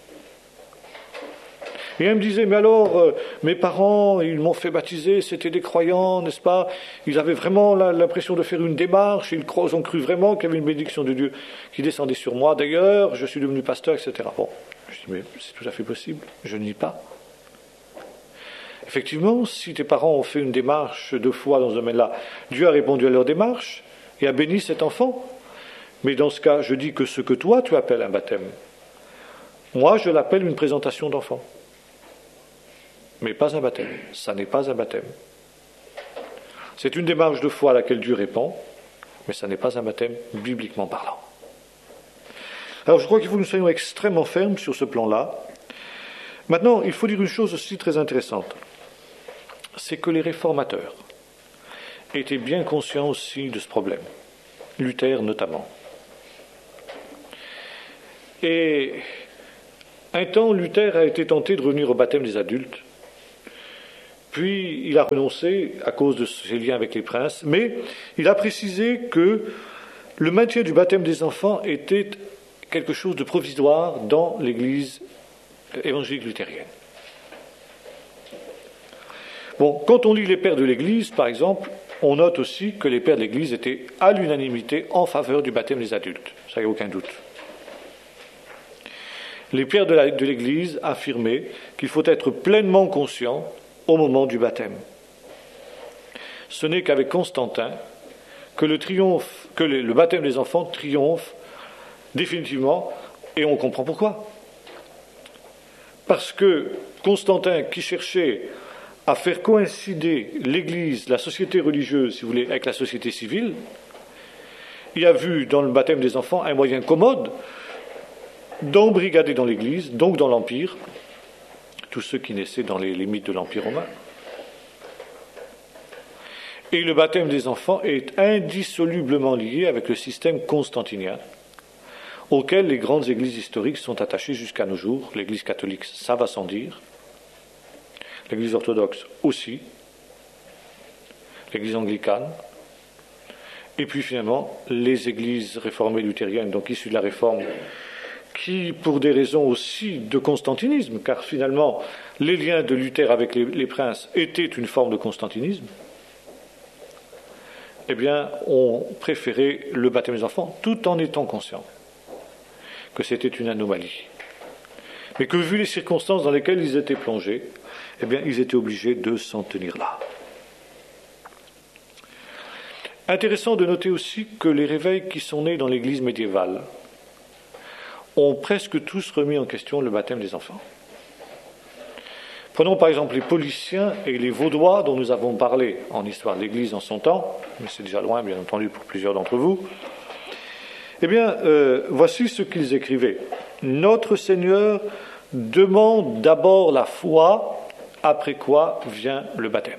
Et elle me disait, mais alors, euh, mes parents, ils m'ont fait baptiser, c'était des croyants, n'est-ce pas ? Ils avaient vraiment la, l'impression de faire une démarche, ils, croient, ils ont cru vraiment qu'il y avait une bénédiction de Dieu qui descendait sur moi. D'ailleurs, je suis devenu pasteur, et cetera. Bon, je dis, mais c'est tout à fait possible, je ne nie pas. Effectivement, si tes parents ont fait une démarche de foi dans ce domaine-là, Dieu a répondu à leur démarche et a béni cet enfant. Mais dans ce cas, je dis que ce que toi, tu appelles un baptême, moi, je l'appelle une présentation d'enfant. Mais pas un baptême. Ça n'est pas un baptême. C'est une démarche de foi à laquelle Dieu répond, mais ça n'est pas un baptême bibliquement parlant. Alors je crois qu'il faut que nous soyons extrêmement fermes sur ce plan-là. Maintenant, il faut dire une chose aussi très intéressante. c'est que les réformateurs étaient bien conscients aussi de ce problème, Luther notamment. Et un temps, Luther a été tenté de revenir au baptême des adultes, puis il a renoncé à cause de ses liens avec les princes, mais il a précisé que le maintien du baptême des enfants était quelque chose de provisoire dans l'Église évangélique luthérienne. Bon, quand on lit les pères de l'Église, par exemple, on note aussi que les pères de l'Église étaient à l'unanimité en faveur du baptême des adultes. Ça, il n'y a aucun doute. Les pères de, la, de l'Église affirmaient qu'il faut être pleinement conscient au moment du baptême. Ce n'est qu'avec Constantin que le, triomphe, que le, le baptême des enfants triomphe définitivement, et on comprend pourquoi. Parce que Constantin, qui cherchait à faire coïncider l'Église, la société religieuse, si vous voulez, avec la société civile, il a vu dans le baptême des enfants un moyen commode d'embrigader dans l'Église, donc dans l'Empire, tous ceux qui naissaient dans les limites de l'Empire romain. Et le baptême des enfants est indissolublement lié avec le système constantinien, auquel les grandes églises historiques sont attachées jusqu'à nos jours. L'Église catholique, ça va sans dire. L'Église orthodoxe aussi. L'Église anglicane. Et puis finalement, les églises réformées luthériennes, donc issues de la Réforme, qui, pour des raisons aussi de constantinisme, car finalement, les liens de Luther avec les, les princes étaient une forme de constantinisme, eh bien, ont préféré le baptême des enfants, tout en étant conscients que c'était une anomalie. Mais que, vu les circonstances dans lesquelles ils étaient plongés, eh bien, ils étaient obligés de s'en tenir là. Intéressant de noter aussi que les réveils qui sont nés dans l'Église médiévale ont presque tous remis en question le baptême des enfants. Prenons par exemple les Pauliciens et les Vaudois dont nous avons parlé en histoire de l'Église en son temps, mais c'est déjà loin bien entendu pour plusieurs d'entre vous. Eh bien, euh, voici ce qu'ils écrivaient. Notre Seigneur demande d'abord la foi, après quoi vient le baptême.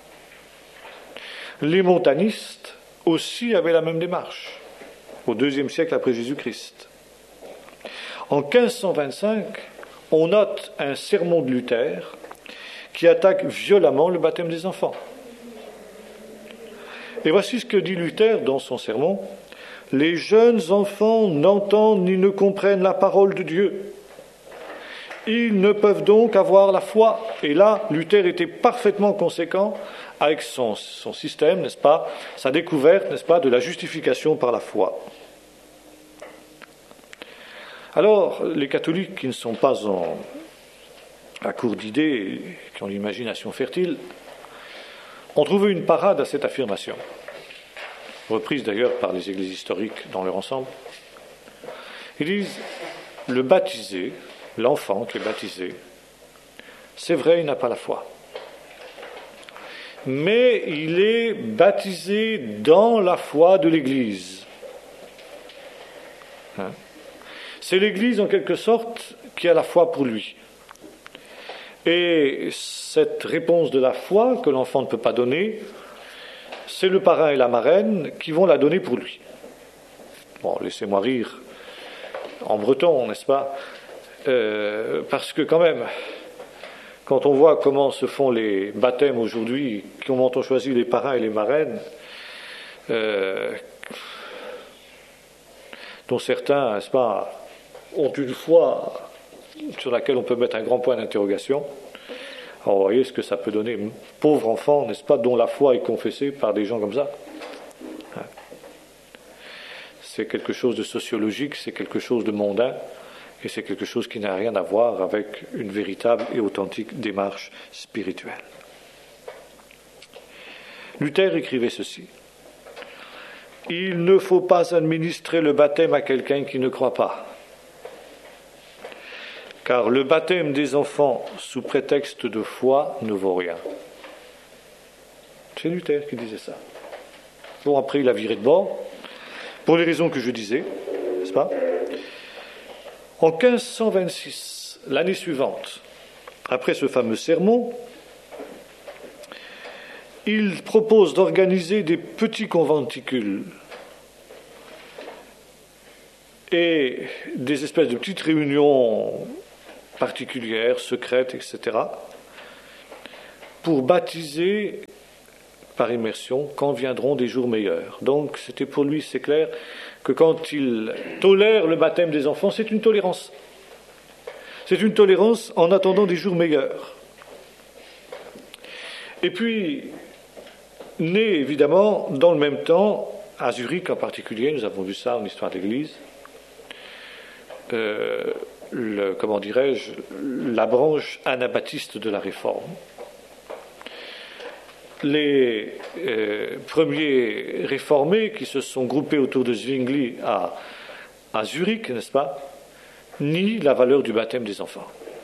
Les montanistes aussi avaient la même démarche, au deuxième siècle après Jésus-Christ. En quinze cent vingt-cinq, on note un sermon de Luther qui attaque violemment le baptême des enfants. Et voici ce que dit Luther dans son sermon. « Les jeunes enfants n'entendent ni ne comprennent la parole de Dieu. Ils ne peuvent donc avoir la foi. » Et là, Luther était parfaitement conséquent avec son, son système, n'est-ce pas, sa découverte, n'est-ce pas, de la justification par la foi. Alors, les catholiques qui ne sont pas en, à court d'idées, qui ont l'imagination fertile, ont trouvé une parade à cette affirmation, reprise d'ailleurs par les églises historiques dans leur ensemble. Ils disent, le baptisé, l'enfant qui est baptisé, c'est vrai, il n'a pas la foi. Mais il est baptisé dans la foi de l'Église. Hein? C'est l'Église, en quelque sorte, qui a la foi pour lui. Et cette réponse de la foi que l'enfant ne peut pas donner, c'est le parrain et la marraine qui vont la donner pour lui. Bon, laissez-moi rire en breton, n'est-ce pas ? euh, Parce que quand même, quand on voit comment se font les baptêmes aujourd'hui, comment on choisit les parrains et les marraines, euh, dont certains, n'est-ce pas, ont une foi sur laquelle on peut mettre un grand point d'interrogation. Alors vous voyez ce que ça peut donner. Pauvre enfant, n'est-ce pas, dont la foi est confessée par des gens comme ça. C'est quelque chose de sociologique, c'est quelque chose de mondain, et c'est quelque chose qui n'a rien à voir avec une véritable et authentique démarche spirituelle. Luther écrivait ceci. « Il ne faut pas administrer le baptême à quelqu'un qui ne croit pas. Car le baptême des enfants sous prétexte de foi ne vaut rien. » C'est Luther qui disait ça. Bon, après, il a viré de bord, pour les raisons que je disais, n'est-ce pas ? En quinze cent vingt-six, l'année suivante, après ce fameux sermon, il propose d'organiser des petits conventicules et des espèces de petites réunions particulières, secrètes, et cetera, pour baptiser par immersion quand viendront des jours meilleurs. Donc c'était pour lui, c'est clair, que quand il tolère le baptême des enfants, c'est une tolérance. C'est une tolérance en attendant des jours meilleurs. Et puis, naît évidemment, dans le même temps, à Zurich en particulier, nous avons vu ça en histoire d'Église, euh, le, comment dirais-je, la branche anabaptiste de la Réforme. Les euh, premiers réformés qui se sont groupés autour de Zwingli à, à Zurich, n'est-ce pas, nient la valeur du baptême des enfants.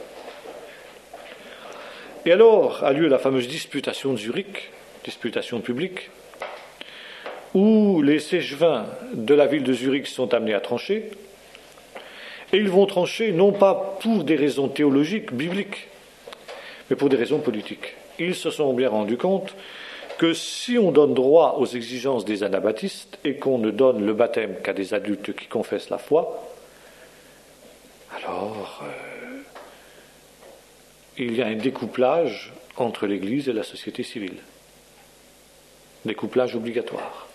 Et alors a lieu la fameuse disputation de Zurich, disputation publique, où les séchevins de la ville de Zurich sont amenés à trancher, et ils vont trancher non pas pour des raisons théologiques, bibliques, mais pour des raisons politiques. Ils se sont bien rendus compte que si on donne droit aux exigences des anabaptistes et qu'on ne donne le baptême qu'à des adultes qui confessent la foi, alors euh, il y a un découplage entre l'Église et la société civile. Découplage obligatoire.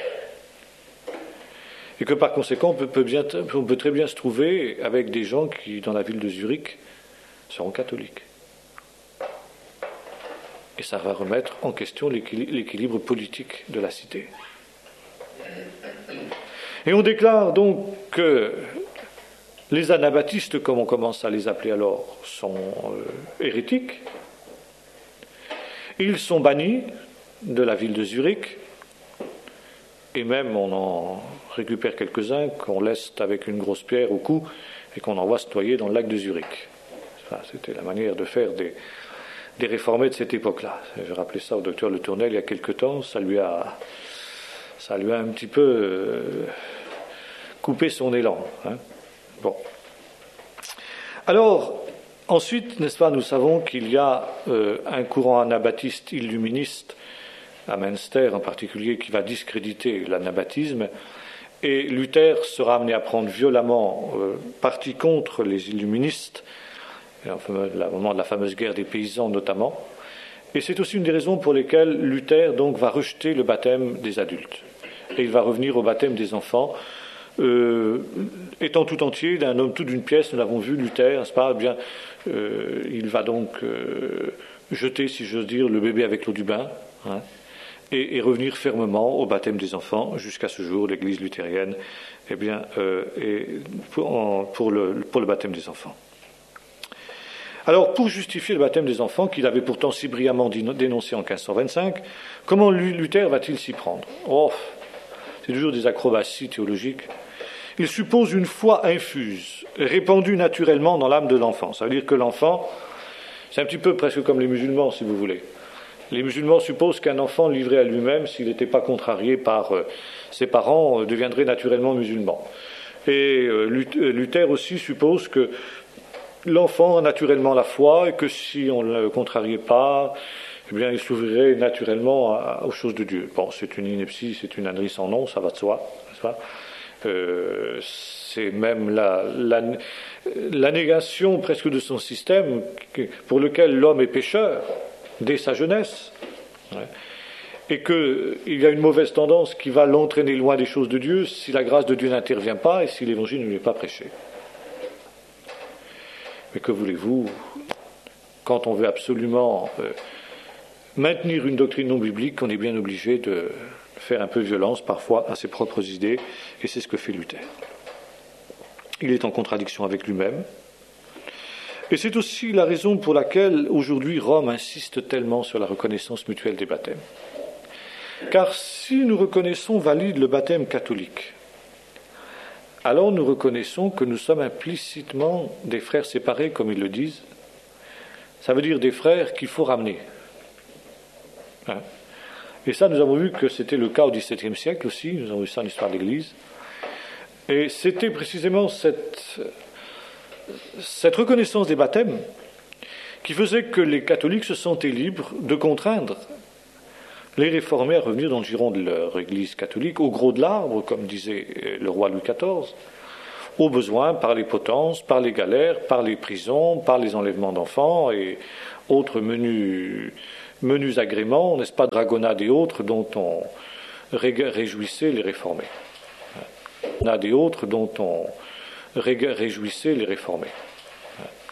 Et que par conséquent, on peut, peut bien, on peut très bien se trouver avec des gens qui, dans la ville de Zurich, seront catholiques. Et ça va remettre en question l'équilibre politique de la cité. Et on déclare donc que les anabaptistes, comme on commence à les appeler alors, sont euh, hérétiques. Ils sont bannis de la ville de Zurich, et même on en récupère quelques-uns qu'on laisse avec une grosse pierre au cou et qu'on envoie se noyer dans le lac de Zurich. Enfin, c'était la manière de faire des... des réformés de cette époque-là. J'ai rappelé ça au docteur Le Tournel il y a quelque temps, ça lui a, ça lui a un petit peu euh, coupé son élan. Hein. Bon. Alors, ensuite, n'est-ce pas, nous savons qu'il y a euh, un courant anabaptiste illuministe, à Münster en particulier, qui va discréditer l'anabaptisme, et Luther sera amené à prendre violemment euh, parti contre les illuministes, au moment de la fameuse guerre des paysans notamment. Et c'est aussi une des raisons pour lesquelles Luther donc va rejeter le baptême des adultes. Et il va revenir au baptême des enfants. Euh, étant tout entier, d'un homme tout d'une pièce, nous l'avons vu, Luther, n'est-ce pas, eh bien, euh, il va donc euh, jeter, si j'ose dire, le bébé avec l'eau du bain, hein, et, et revenir fermement au baptême des enfants. Jusqu'à ce jour, l'Église luthérienne, eh bien, euh, est pour, en, pour, le, pour le baptême des enfants. Alors, pour justifier le baptême des enfants, qu'il avait pourtant si brillamment dénoncé en quinze cent vingt-cinq, comment Luther va-t-il s'y prendre ? Oh, c'est toujours des acrobaties théologiques. Il suppose une foi infuse, répandue naturellement dans l'âme de l'enfant. Ça veut dire que l'enfant, c'est un petit peu presque comme les musulmans, si vous voulez. Les musulmans supposent qu'un enfant livré à lui-même, s'il n'était pas contrarié par euh, ses parents, euh, deviendrait naturellement musulman. Et euh, Luther aussi suppose que l'enfant a naturellement la foi et que si on ne le contrariait pas, eh bien, il s'ouvrirait naturellement à, aux choses de Dieu. Bon, c'est une ineptie, c'est une ânerie sans nom, ça va de soi, n'est-ce pas ? Euh, c'est même la, la, la négation presque de son système pour lequel l'homme est pécheur dès sa jeunesse, ouais, et qu'il y a une mauvaise tendance qui va l'entraîner loin des choses de Dieu si la grâce de Dieu n'intervient pas et si l'évangile ne lui est pas prêché. Mais que voulez-vous, quand on veut absolument euh, maintenir une doctrine non biblique, on est bien obligé de faire un peu violence parfois à ses propres idées, et c'est ce que fait Luther. Il est en contradiction avec lui-même, et c'est aussi la raison pour laquelle aujourd'hui Rome insiste tellement sur la reconnaissance mutuelle des baptêmes. Car si nous reconnaissons valide le baptême catholique, alors nous reconnaissons que nous sommes implicitement des frères séparés, comme ils le disent. Ça veut dire des frères qu'il faut ramener. Hein? Et ça, nous avons vu que c'était le cas au dix-septième siècle aussi, nous avons vu ça en histoire de l'Église. Et c'était précisément cette, cette reconnaissance des baptêmes qui faisait que les catholiques se sentaient libres de contraindre les réformés à revenir dans le giron de leur Église catholique, au gros de l'arbre, comme disait le roi Louis quatorze, au besoin par les potences, par les galères, par les prisons, par les enlèvements d'enfants et autres menus, menus agréments, n'est-ce pas, dragonnades et autres dont on réjouissait les réformés. Dragonnades et autres dont on réjouissait les réformés.